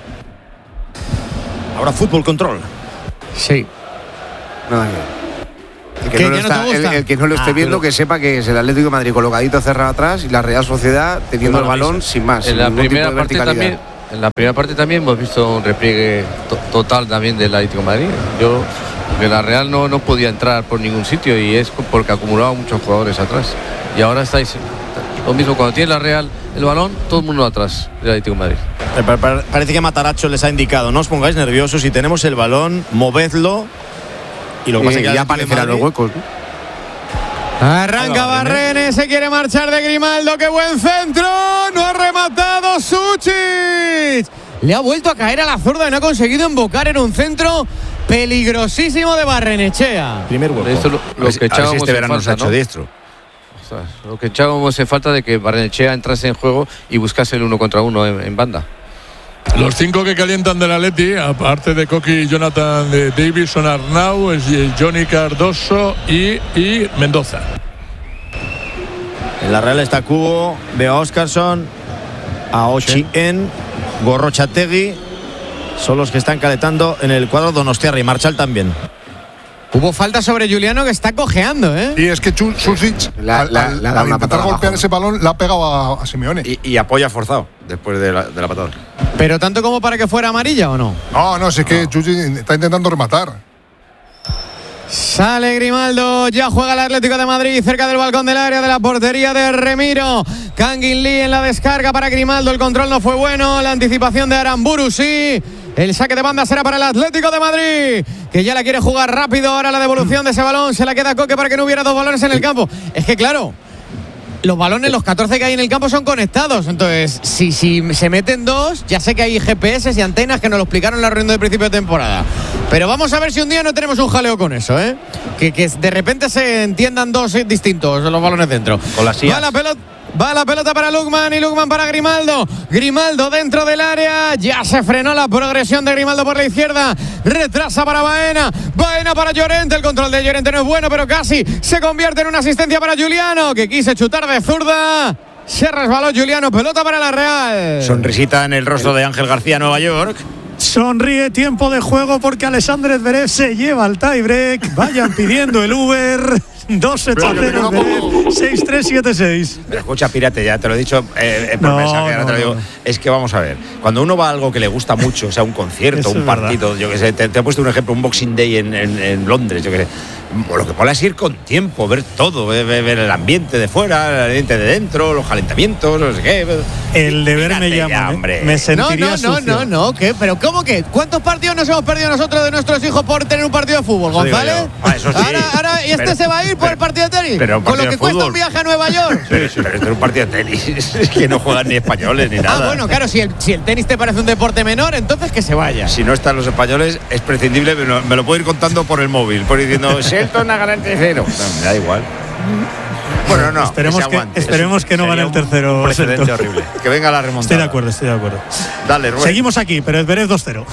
Speaker 3: Ahora fútbol control.
Speaker 15: Sí.
Speaker 5: Nada que ver. El que,
Speaker 15: ¿Qué,
Speaker 5: no lo
Speaker 15: que no
Speaker 5: está-
Speaker 15: te gusta?
Speaker 5: el- el que no lo esté
Speaker 15: Ah,
Speaker 5: viendo,
Speaker 15: pero-
Speaker 5: que sepa que es el Atlético de Madrid colocadito cerrado atrás y la Real Sociedad teniendo el balón sin más.
Speaker 2: En
Speaker 5: sin
Speaker 2: la
Speaker 5: ningún tipo
Speaker 2: primera
Speaker 5: de
Speaker 2: parte
Speaker 5: verticalidad.
Speaker 2: también, en la primera parte también hemos visto un repliegue to- total también del Atlético de Madrid. Yo que la Real no, no podía entrar por ningún sitio y es porque acumulaba muchos jugadores atrás. Y ahora estáis lo mismo cuando tiene la Real el balón, todo el mundo atrás del Atlético de Madrid.
Speaker 3: Eh, pa- pa- Parece que Mataracho les ha indicado, no os pongáis nerviosos, si tenemos el balón, movedlo. Y lo que
Speaker 5: Eh,
Speaker 3: pasa es que
Speaker 5: ya
Speaker 3: el Atlético de
Speaker 5: aparecerán los
Speaker 3: Madrid-
Speaker 5: huecos. ¿no?
Speaker 15: Arranca Barrene, se quiere marchar de Grimaldo, qué buen centro, no ha rematado Suchich. Le ha vuelto a caer a la zurda y no ha conseguido embocar en un centro peligrosísimo de Barrenechea.
Speaker 3: Primer hueco.
Speaker 2: Esto lo,
Speaker 4: A
Speaker 2: lo
Speaker 4: ver si-
Speaker 2: que
Speaker 4: a ver si
Speaker 2: echábamos
Speaker 4: este
Speaker 2: en
Speaker 4: verano nos ha
Speaker 2: falta,
Speaker 4: hecho
Speaker 2: ¿no?
Speaker 4: diestro.
Speaker 2: O sea, lo que echábamos en falta de que Barrenechea entrase en juego y buscase el uno contra uno en, en banda.
Speaker 10: Los cinco que calientan del Atleti, aparte de Coqui y Jonathan de Davis, son Arnau, es Johnny Cardoso y, y Mendoza.
Speaker 3: En la Real está Cubo, veo a Oscarson, a Ochien, Gorrochategui. Son los que están calentando en el cuadro Donostiarra y Marchal también.
Speaker 15: Hubo falta sobre Juliano que está cojeando, ¿eh?
Speaker 14: Y es que Chu- Susic,
Speaker 5: La-
Speaker 14: al,
Speaker 5: la-
Speaker 14: al-
Speaker 5: le ha dado
Speaker 14: al
Speaker 5: una
Speaker 14: intentar
Speaker 5: patada
Speaker 14: golpear
Speaker 5: abajo,
Speaker 14: ese balón, le ha pegado a, a Simeone.
Speaker 4: Y, y apoya forzado después de la, de la patada.
Speaker 15: Pero tanto como para que fuera amarilla o no.
Speaker 14: No, no, si es que Chuchi está intentando rematar.
Speaker 15: Sale Grimaldo, ya juega el Atlético de Madrid cerca del balcón del área de la portería de Remiro. Kangin Lee en la descarga para Grimaldo, el control no fue bueno, la anticipación de Aramburu sí. El saque de banda será para el Atlético de Madrid, que ya la quiere jugar rápido. Ahora la devolución de ese balón se la queda a Coque para que no hubiera dos balones en el campo. Es que claro, los balones, los catorce que hay en el campo son conectados. Entonces, si, si se meten dos, ya sé que hay G P S y antenas que nos lo explicaron en la reunión de principio de temporada. Pero vamos a ver si un día no tenemos un jaleo con eso, ¿eh? Que, que de repente se entiendan dos eh, distintos los balones dentro.
Speaker 3: Con las
Speaker 15: Va la pelota. Va la pelota para Lukman y Lukman para Grimaldo. Grimaldo dentro del área. Ya se frenó la progresión de Grimaldo por la izquierda. Retrasa para Baena. Baena para Llorente. El control de Llorente no es bueno, pero casi se convierte en una asistencia para Juliano, que quise chutar de zurda. Se resbaló Juliano. Pelota para la Real.
Speaker 4: Sonrisita en el rostro de Ángel García, Nueva York.
Speaker 26: Sonríe, tiempo de juego porque Alexander Zverev se lleva al tiebreak. Vayan pidiendo el Uber. dos sets a cero, seis tres siete seis.
Speaker 4: Pero escucha, Pirate, ya te lo he dicho eh, eh, por
Speaker 26: No,
Speaker 4: mensaje, ahora
Speaker 26: no,
Speaker 4: te lo digo.
Speaker 26: no.
Speaker 4: Es que vamos a ver, cuando uno va a algo que le gusta mucho, o sea, un concierto,
Speaker 26: Eso
Speaker 4: un
Speaker 26: es verdad.
Speaker 4: partido, yo que sé, te, te he puesto un ejemplo, un Boxing Day en, en- en Londres, yo que sé. Lo que mola es ir con tiempo, ver todo, ver, ver- ver el ambiente de fuera, el ambiente de dentro, los calentamientos, no sé qué.
Speaker 26: El deber me
Speaker 4: Fíjate
Speaker 26: llama.
Speaker 4: ya,
Speaker 26: ¿eh?
Speaker 4: hombre.
Speaker 26: Me
Speaker 15: No,
Speaker 26: sentiría
Speaker 15: no, no,
Speaker 26: sucio.
Speaker 15: no, no, ¿qué? ¿Pero cómo que? ¿Cuántos partidos nos hemos perdido nosotros de nuestros hijos por tener un partido de fútbol,
Speaker 4: Eso digo
Speaker 15: González?
Speaker 4: yo. Ah, eso sí.
Speaker 15: Ahora, ahora, ¿y este
Speaker 4: Pero-
Speaker 15: se va a ir por
Speaker 4: pero-
Speaker 15: el partido de tenis?
Speaker 4: pero un
Speaker 15: Con
Speaker 4: partido
Speaker 15: lo que
Speaker 4: de
Speaker 15: cuesta
Speaker 4: fútbol.
Speaker 15: un viaje a Nueva York.
Speaker 4: Pero, pero esto es un partido de tenis, es que no juegan ni españoles ni nada.
Speaker 15: Ah, bueno, claro, si el, si el tenis te parece un deporte menor, entonces que se vaya.
Speaker 4: Si no están los españoles, es prescindible, me lo, me lo puedo ir contando por el móvil, por ir diciendo, Shelton a ganar tercero. No, me da igual. Bueno, no,
Speaker 26: Esperemos
Speaker 4: se
Speaker 26: que,
Speaker 4: aguante.
Speaker 26: esperemos que no
Speaker 4: Sería
Speaker 26: gane el
Speaker 4: un
Speaker 26: tercero.
Speaker 4: precedente
Speaker 26: Sergio.
Speaker 4: horrible. Que venga la remontada.
Speaker 26: Estoy de acuerdo, estoy de acuerdo.
Speaker 4: Dale, Rubén.
Speaker 26: Seguimos aquí, pero Zverev dos cero.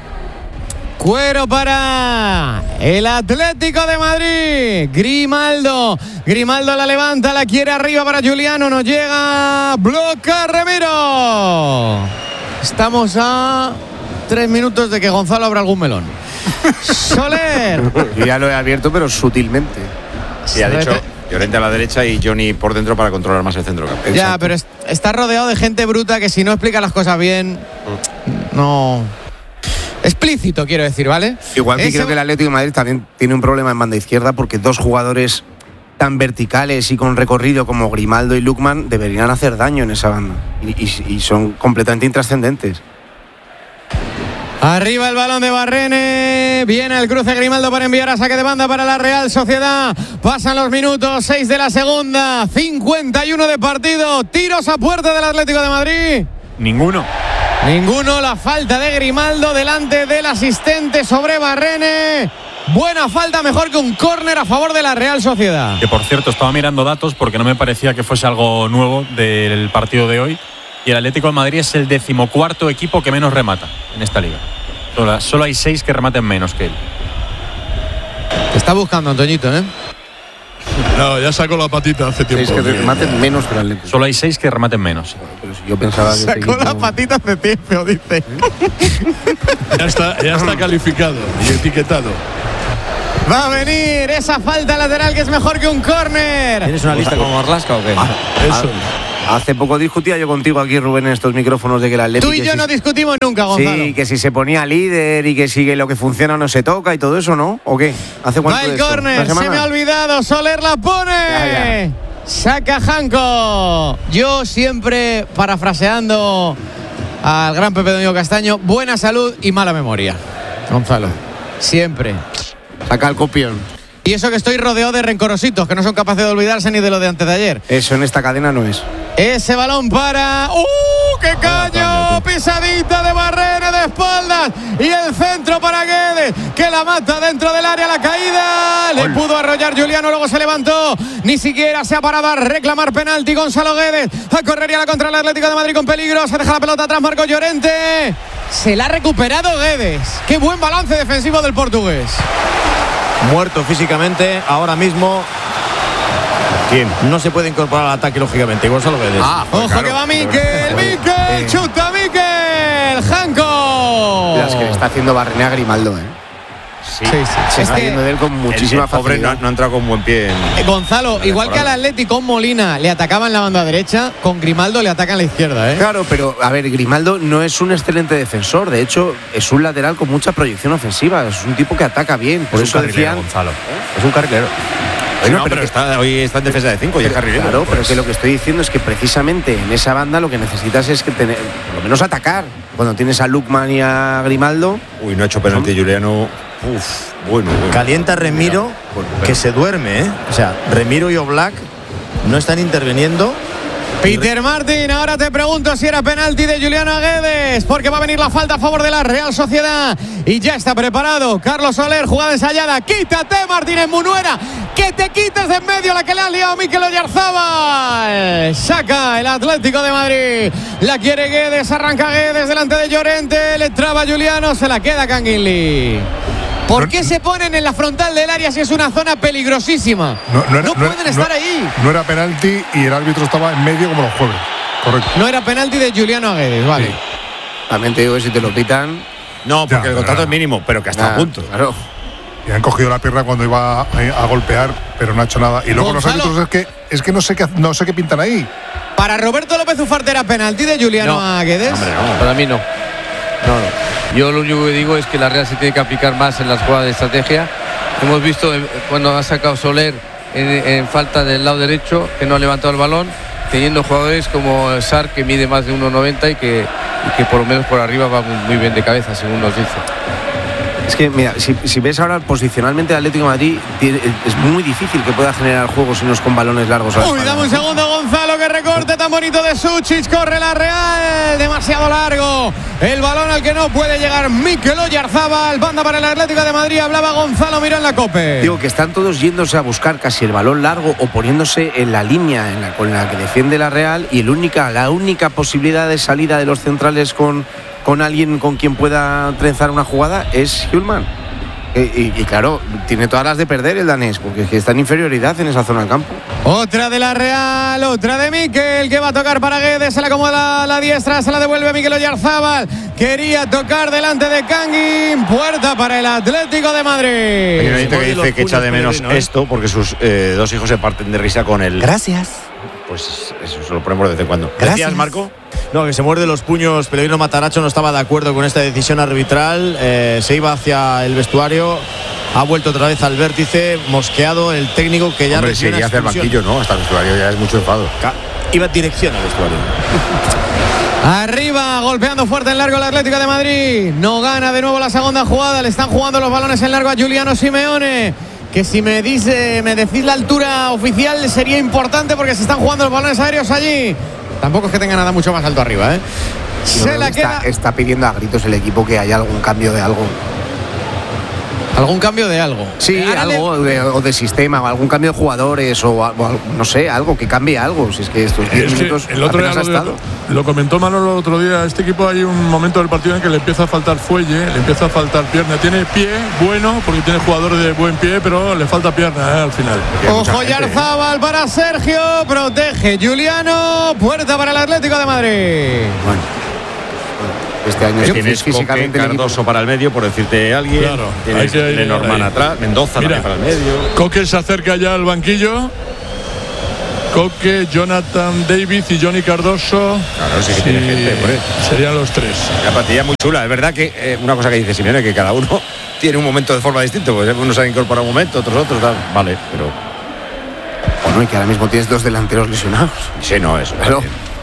Speaker 15: Cuero para el Atlético de Madrid. Grimaldo. Grimaldo la levanta, la quiere arriba para Juliano. No llega. Bloca Ramiro. Estamos a tres minutos de que Gonzalo abra algún melón. Soler.
Speaker 5: Yo ya lo he abierto, pero sutilmente.
Speaker 4: Sí, ha dicho Llorente a la derecha y Johnny por dentro para controlar más el centro campo.
Speaker 15: Ya, pero es- está rodeado de gente bruta que si no explica las cosas bien, no. Explícito, quiero decir, ¿vale?
Speaker 5: Igual que
Speaker 15: Ese-
Speaker 5: creo que el Atlético de Madrid también tiene un problema en banda izquierda porque dos jugadores tan verticales y con recorrido como Grimaldo y Lookman deberían hacer daño en esa banda. Y, y, y son completamente intrascendentes.
Speaker 15: Arriba el balón de Barrene. Viene el cruce Grimaldo para enviar a saque de banda para la Real Sociedad. Pasan los minutos, seis de la segunda, cincuenta y uno de partido. Tiros a puerta del Atlético de Madrid.
Speaker 16: Ninguno.
Speaker 15: Ninguno. La falta de Grimaldo delante del asistente sobre Barrene. Buena falta, mejor que un córner a favor de la Real Sociedad.
Speaker 16: Que por cierto, estaba mirando datos porque no me parecía que fuese algo nuevo del partido de hoy. Y el Atlético de Madrid es el decimocuarto equipo que menos remata en esta liga. Solo, solo hay seis que rematen menos que él.
Speaker 15: Te está buscando, Antoñito, ¿eh?
Speaker 10: No, ya sacó la patita hace tiempo.
Speaker 5: Seis que rematen menos que el Atlético.
Speaker 16: Solo hay seis que rematen menos.
Speaker 5: Pero si yo pensaba que
Speaker 15: sacó
Speaker 5: equipo...
Speaker 15: la patita hace tiempo, dice.
Speaker 10: Ya está, ya está calificado y etiquetado.
Speaker 15: Va a venir esa falta lateral que es mejor que un córner.
Speaker 3: ¿Tienes una lista como Marlasca o qué?
Speaker 5: Ah,
Speaker 10: Eso.
Speaker 5: Hace poco discutía yo contigo aquí, Rubén, en estos micrófonos de que el Atlético...
Speaker 15: Tú y yo
Speaker 5: si...
Speaker 15: no discutimos nunca, Gonzalo.
Speaker 5: Sí, que si se ponía líder y que si lo que funciona no se toca y todo eso, ¿no? ¿O qué? ¿Hace cuánto
Speaker 15: Va el
Speaker 5: de esto?
Speaker 15: córner, se me ha olvidado. Soler la pone.
Speaker 5: Ya, ya.
Speaker 15: Saca Janko. Yo siempre parafraseando al gran Pepe Domingo Castaño, buena salud y mala memoria, Gonzalo. Siempre.
Speaker 5: Saca el copión.
Speaker 15: Y eso que estoy rodeado de rencorositos que no son capaces de olvidarse ni de lo de antes de ayer.
Speaker 5: Eso en esta cadena no es.
Speaker 15: Ese balón para... ¡Uh! ¡Qué caño! Pisadita de Barrene de espaldas. Y el centro para Guedes, que la mata dentro del área, la caída. Le pudo arrollar Juliano, luego se levantó. Ni siquiera se ha parado a reclamar penalti Gonzalo Guedes. A correr y a la contra el Atlético de Madrid con peligro. Se deja la pelota atrás Marco Llorente. Se la ha recuperado Guedes. ¡Qué buen balance defensivo del portugués!
Speaker 3: Muerto físicamente ahora mismo.
Speaker 5: ¿Quién?
Speaker 3: No se puede incorporar al ataque, lógicamente. Gonzalo Guedes.
Speaker 5: Ah, pues
Speaker 15: ojo
Speaker 5: claro,
Speaker 15: que va Miquel, Miquel, chuta Miquel, Janko.
Speaker 5: Las que le está haciendo Barrene a Grimaldo, ¿eh?
Speaker 15: Sí, sí, sí.
Speaker 5: Se
Speaker 15: Es
Speaker 5: está
Speaker 15: que
Speaker 5: yendo de él con muchísima
Speaker 4: el pobre
Speaker 5: facilidad.
Speaker 4: no, no ha entrado con buen pie. En...
Speaker 15: Eh, Gonzalo, igual que al Atleti con Molina le atacaban la banda derecha, con Grimaldo le atacan la izquierda, ¿eh?
Speaker 5: Claro, pero a ver, Grimaldo no es un excelente defensor. De hecho, es un lateral con mucha proyección ofensiva. Es un tipo que ataca bien. Por
Speaker 4: es
Speaker 5: eso
Speaker 4: un carrilero,
Speaker 5: decían.
Speaker 4: Gonzalo.
Speaker 5: ¿Eh? Es un carrilero.
Speaker 4: Bueno,
Speaker 5: No,
Speaker 4: pero,
Speaker 5: pero
Speaker 4: que está, hoy está en defensa de cinco y es carrilero.
Speaker 5: Claro,
Speaker 4: pues.
Speaker 5: pero que lo que estoy diciendo es que precisamente en esa banda lo que necesitas es que tener, por lo menos atacar. Cuando tienes a Lookman y a Grimaldo.
Speaker 4: Uy, no ha hecho penalti Juliano. Uf, bueno, bueno.
Speaker 3: Calienta Remiro, que se duerme, ¿eh? O sea, Remiro y Oblak no están interviniendo.
Speaker 15: Peter Martin, ahora te pregunto si era penalti de Juliano Guedes, porque va a venir la falta a favor de la Real Sociedad y ya está preparado Carlos Soler, jugada ensayada. Quítate, Martínez Munuera, que te quites de en medio la que le ha liado Mikel Oyarzábal. Saca el Atlético de Madrid, la quiere Guedes, arranca Guedes delante de Llorente, le traba Juliano, se la queda Canguilí. ¿Por qué se ponen en la frontal del área si es una zona peligrosísima? No, no, era, no pueden no, estar
Speaker 14: no,
Speaker 15: ahí.
Speaker 14: No era penalti y el árbitro estaba en medio como los jueves. Correcto.
Speaker 15: No era penalti de Juliano Guedes, vale. Sí.
Speaker 5: También te digo que si te lo pitan.
Speaker 4: No, porque
Speaker 14: ya,
Speaker 4: el contrato
Speaker 14: no.
Speaker 4: es mínimo, pero que hasta a punto.
Speaker 5: Claro.
Speaker 14: Y han cogido la pierna cuando iba a, a golpear, pero no ha hecho nada. Y luego
Speaker 15: Gonzalo,
Speaker 14: los árbitros es que es que no sé qué no sé qué pintan ahí.
Speaker 15: Para Roberto López Ufarte era penalti de Juliano
Speaker 2: no.
Speaker 15: a Guedes.
Speaker 2: Hombre, no. Para mí no. No, no. Yo lo único que digo es que la Real se tiene que aplicar más en las jugadas de estrategia. Hemos visto cuando ha sacado Soler en, en falta del lado derecho, que no ha levantado el balón, teniendo jugadores como Sar, que mide más de uno noventa y que, y que por lo menos por arriba va muy, muy bien de cabeza, según nos dice.
Speaker 5: Es que, mira, si, si ves ahora posicionalmente el Atlético de Madrid, tiene, es muy difícil que pueda generar juegos si no es con balones largos.
Speaker 15: Uy, dame un segundo, Gonzalo, que recorte tan bonito de Suchich, corre la Real, demasiado largo. El balón al que no puede llegar Mikel Oyarzábal, banda para el Atlético de Madrid, hablaba Gonzalo Miró en la COPE.
Speaker 5: Digo que están todos yéndose a buscar casi el balón largo o poniéndose en la línea en la, con la que defiende la Real, y el única, la única posibilidad de salida de los centrales con... con alguien con quien pueda trenzar una jugada es Hjulman. Y, y, y claro, tiene todas las de perder el danés, porque es que está en inferioridad en esa zona del campo.
Speaker 15: Otra de la Real, otra de Mikel, que va a tocar para Guedes, se la acomoda la, la diestra, se la devuelve Mikel Oyarzábal. Quería tocar delante de Kangin, puerta para el Atlético de Madrid.
Speaker 4: Hay una gente que dice que echa de menos esto porque sus eh, dos hijos se parten de risa con él.
Speaker 3: Gracias.
Speaker 4: Pues eso se lo ponemos de vez en cuando.
Speaker 3: Gracias,
Speaker 4: ¿Decías, Marco?
Speaker 3: No, que se muerde los puños. Pellegrino Matarazzo no estaba de acuerdo con esta decisión arbitral. Eh, se iba hacia el vestuario. Ha vuelto otra vez al vértice. Mosqueado el técnico que ya
Speaker 4: Hombre, seguía hacia el banquillo, ¿no? Hasta el vestuario ya es mucho enfado.
Speaker 3: Iba en dirección al vestuario.
Speaker 15: Arriba, golpeando fuerte en largo el Atlético de Madrid. No gana de nuevo la segunda jugada. Le están jugando los balones en largo a Giuliano Simeone. Que si me dice, me decís la altura oficial sería importante porque se están jugando los balones aéreos allí. Tampoco es que tenga nada mucho más alto arriba, ¿eh? Se la queda.
Speaker 5: Está, está pidiendo a gritos el equipo que haya algún cambio de algo.
Speaker 15: ¿Algún cambio de algo?
Speaker 5: Sí,
Speaker 15: Ahora
Speaker 5: algo
Speaker 15: le...
Speaker 5: de, o de sistema, o algún cambio de jugadores, o, o no sé, algo que cambie algo. Si es que estos diez
Speaker 10: es
Speaker 5: minutos
Speaker 10: el otro día
Speaker 5: apenas ha
Speaker 10: lo,
Speaker 5: estado.
Speaker 10: Lo comentó Manolo el otro día. Este equipo hay un momento del partido en que le empieza a faltar fuelle, le empieza a faltar pierna. Tiene pie bueno, porque tiene jugadores de buen pie, pero le falta pierna, ¿eh? Al final.
Speaker 15: Ojo, Yarzábal para Sergio, protege Giuliano, puerta para el Atlético de Madrid.
Speaker 5: Bueno. Este año
Speaker 4: tienes físicamente Coque, Cardoso para el medio, por decirte alguien.
Speaker 10: Claro,
Speaker 4: tienes
Speaker 10: hay que ir
Speaker 4: Lenormand atrás, Mendoza
Speaker 10: Mira,
Speaker 4: también para el medio.
Speaker 10: Coque se acerca ya al banquillo. Coque, Jonathan David y Johnny Cardoso.
Speaker 4: Claro, sí que tiene gente, hombre.
Speaker 10: Serían los tres.
Speaker 4: La plantilla muy chula. Es verdad que eh, una cosa que dice Simeone, que cada uno tiene un momento de forma distinta. Pues unos se han incorporado un momento, otros otros. Tal. Vale, pero.
Speaker 5: Bueno, y que ahora mismo tienes dos delanteros lesionados.
Speaker 4: Sí, no, eso.
Speaker 5: Pero...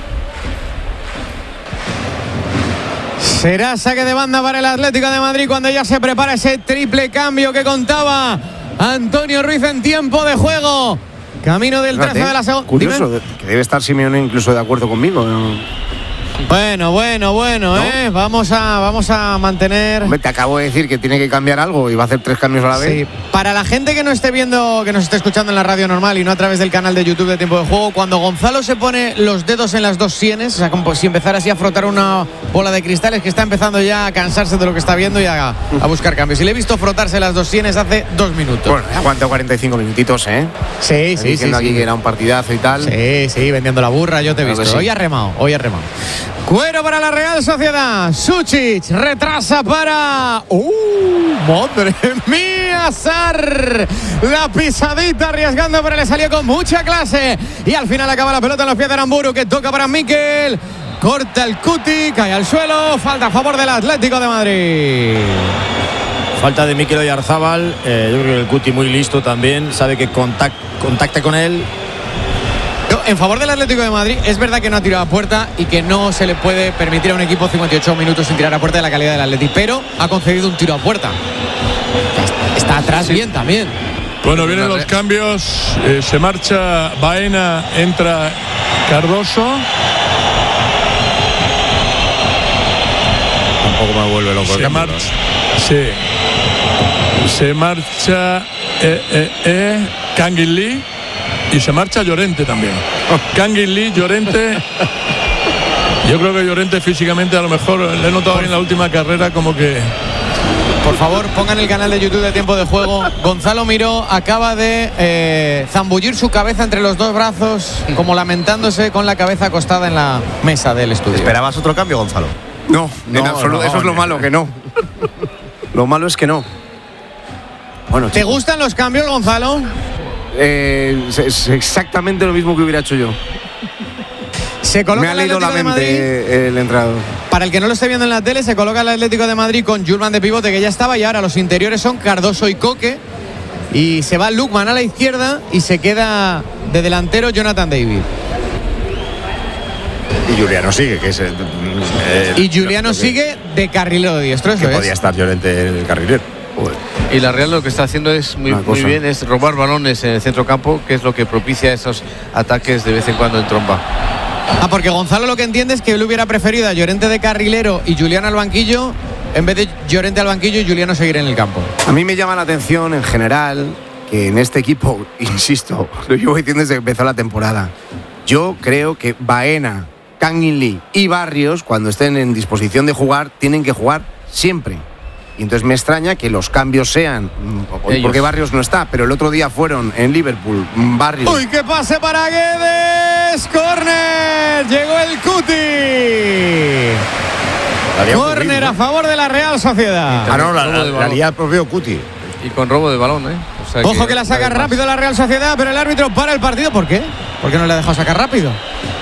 Speaker 15: Será saque de banda para el Atlético de Madrid cuando ya se prepara ese triple cambio que contaba Antonio Ruiz en tiempo de juego. Camino del trece de la segunda.
Speaker 5: Curioso, Dime. que debe estar Simeone incluso de acuerdo conmigo, ¿no?
Speaker 15: Bueno, bueno, bueno, ¿no? ¿eh? Vamos a, vamos a mantener.
Speaker 5: Hombre, te acabo de decir que tiene que cambiar algo y va a hacer tres cambios a la vez.
Speaker 15: Sí. Para la gente que no esté viendo, que nos esté escuchando en la radio normal y no a través del canal de YouTube de Tiempo de Juego, cuando Gonzalo se pone los dedos en las dos sienes, o sea, como si empezara así a frotar una bola de cristales, que está empezando ya a cansarse de lo que está viendo y a, a buscar cambios. Y le he visto frotarse las dos sienes hace dos minutos.
Speaker 5: Bueno, aguantó cuarenta y cinco minutitos, ¿eh?
Speaker 15: Sí, sí,
Speaker 5: diciendo
Speaker 15: sí.
Speaker 5: aquí
Speaker 15: sí.
Speaker 5: que era un partidazo y tal.
Speaker 15: Sí, sí, vendiendo la burra, yo te he
Speaker 5: Claro
Speaker 15: visto.
Speaker 5: sí.
Speaker 15: Hoy ha remado, hoy ha remado. Cuero para la Real Sociedad. Suchic retrasa para. ¡Uh! ¡Madre mía! Sar. La pisadita arriesgando, pero le salió con mucha clase. Y al final acaba la pelota en los pies de Aramburu, que toca para Mikel. Corta el Cuti, cae al suelo. Falta a favor del Atlético de Madrid.
Speaker 3: Falta de Mikel Oyarzábal. Eh, yo creo que el Cuti muy listo también. Sabe que contact, contacta con él.
Speaker 15: En favor del Atlético de Madrid, es verdad que no ha tirado a puerta y que no se le puede permitir a un equipo cincuenta y ocho minutos sin tirar a puerta de la calidad del Atlético, pero ha concedido un tiro a puerta. Está atrás sí. bien también.
Speaker 10: Bueno, vienen los cambios. Eh, se marcha Baena, entra Cardoso.
Speaker 4: Tampoco me vuelve loco.
Speaker 10: Se marcha. Sí. Se marcha eh, eh, eh, Kangin Lee. Y se marcha Llorente también. Kangin Lee, Llorente. Yo creo que Llorente físicamente a lo mejor le he notado en la última carrera como que.
Speaker 15: Por favor, pongan el canal de YouTube de Tiempo de Juego. Gonzalo Miró acaba de eh, zambullir su cabeza entre los dos brazos, como lamentándose con la cabeza acostada en la mesa del estudio.
Speaker 11: ¿Esperabas otro cambio, Gonzalo?
Speaker 5: No,
Speaker 11: no
Speaker 5: en absoluto.
Speaker 11: No,
Speaker 5: eso es lo
Speaker 11: no,
Speaker 5: malo,
Speaker 11: no.
Speaker 5: que no. Lo malo es que no. Bueno,
Speaker 15: ¿te chicos. gustan los cambios, Gonzalo?
Speaker 5: Eh, es exactamente lo mismo que hubiera hecho yo.
Speaker 15: Se coloca
Speaker 5: Me ha leído la mente el entrenador.
Speaker 15: Para el que no lo esté viendo en la tele, se coloca el Atlético de Madrid con Julman de pivote, que ya estaba, y ahora los interiores son Cardoso y Coque. Y se va Lukman a la izquierda y se queda de delantero Jonathan David.
Speaker 4: Y Giuliano sigue, que es el, el,
Speaker 15: y Giuliano el, sigue de carrilero diestro, eso
Speaker 4: que
Speaker 15: es.
Speaker 4: Podía estar Llorente el carrilero.
Speaker 2: Joder. Y la Real lo que está haciendo es muy, muy bien, es robar balones en el centro campo, que es lo que propicia esos ataques de vez en cuando en tromba.
Speaker 15: Ah, porque Gonzalo lo que entiende es que él hubiera preferido a Llorente de carrilero y Giuliano al banquillo, en vez de Llorente al banquillo y Giuliano seguir en el campo.
Speaker 5: A mí me llama la atención en general que en este equipo, insisto, lo llevo diciendo desde que empezó la temporada, yo creo que Baena, Kangin Lee y Barrios, cuando estén en disposición de jugar, tienen que jugar siempre. Y entonces me extraña que los cambios sean, Ellos. porque Barrios no está, pero el otro día fueron en Liverpool, Barrios.
Speaker 15: ¡Uy, qué pase para Guedes! ¡Córner! Llegó el Cuti. Córner a favor de la Real Sociedad.
Speaker 4: Ah, no, la, la, la lía el propio Cuti.
Speaker 2: Y con robo de balón, ¿eh? O sea,
Speaker 15: Ojo que, que la saca rápido la Real Sociedad, pero el árbitro para el partido. ¿Por qué? ¿Por qué no le ha dejado sacar rápido?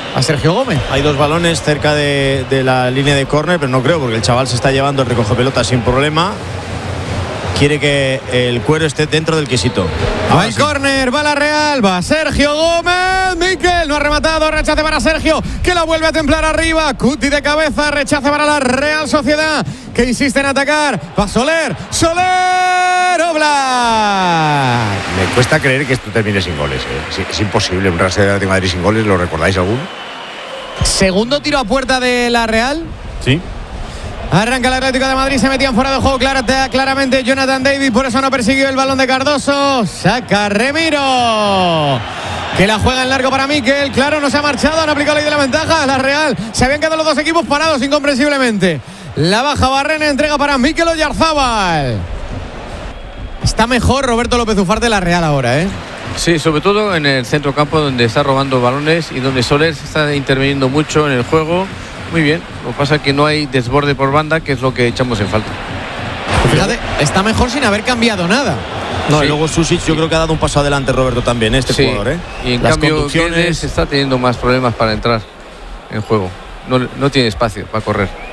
Speaker 15: a Sergio Gómez.
Speaker 3: Hay dos balones cerca de, de la línea de córner, pero no creo, porque el chaval se está llevando el recoge pelota sin problema. Quiere que el Cuero esté dentro del quesito.
Speaker 15: Va el córner, va la Real, va Sergio Gómez. Miquel no ha rematado, rechace para Sergio, que la vuelve a templar arriba. Cuti de cabeza, rechace para la Real Sociedad, que insiste en atacar. Va Soler, Soler, Oblak.
Speaker 4: Me cuesta creer que esto termine sin goles. ¿eh? Es, es imposible, un Real Sociedad de Madrid sin goles, ¿lo recordáis alguno?
Speaker 15: Segundo tiro a puerta de la Real.
Speaker 16: Sí.
Speaker 15: Arranca el Atlético de Madrid, se metían fuera de juego claramente Jonathan David, por eso no persiguió el balón de Cardoso. Saca Remiro, que la juega en largo para Miquel. Claro, no se ha marchado, han aplicado la ley de la ventaja. La Real, se habían quedado los dos equipos parados incomprensiblemente. La baja Barrena, entrega para Miquel Oyarzábal. Está mejor Roberto López Ufarte de la Real ahora, ¿eh?
Speaker 2: Sí, sobre todo en el centro campo, donde está robando balones y donde Soler se está interviniendo mucho en el juego. Muy bien, lo que pasa es que no hay desborde por banda, que es lo que echamos en falta.
Speaker 15: Fíjate, está mejor sin haber cambiado nada.
Speaker 3: No,
Speaker 2: sí.
Speaker 3: Y luego Susic yo creo que ha dado un paso adelante, Roberto, también, este
Speaker 2: sí.
Speaker 3: jugador, ¿eh?
Speaker 2: Y en
Speaker 3: Las
Speaker 2: cambio
Speaker 3: conducciones...
Speaker 2: Guedes está teniendo más problemas para entrar en juego. No, no tiene espacio para correr.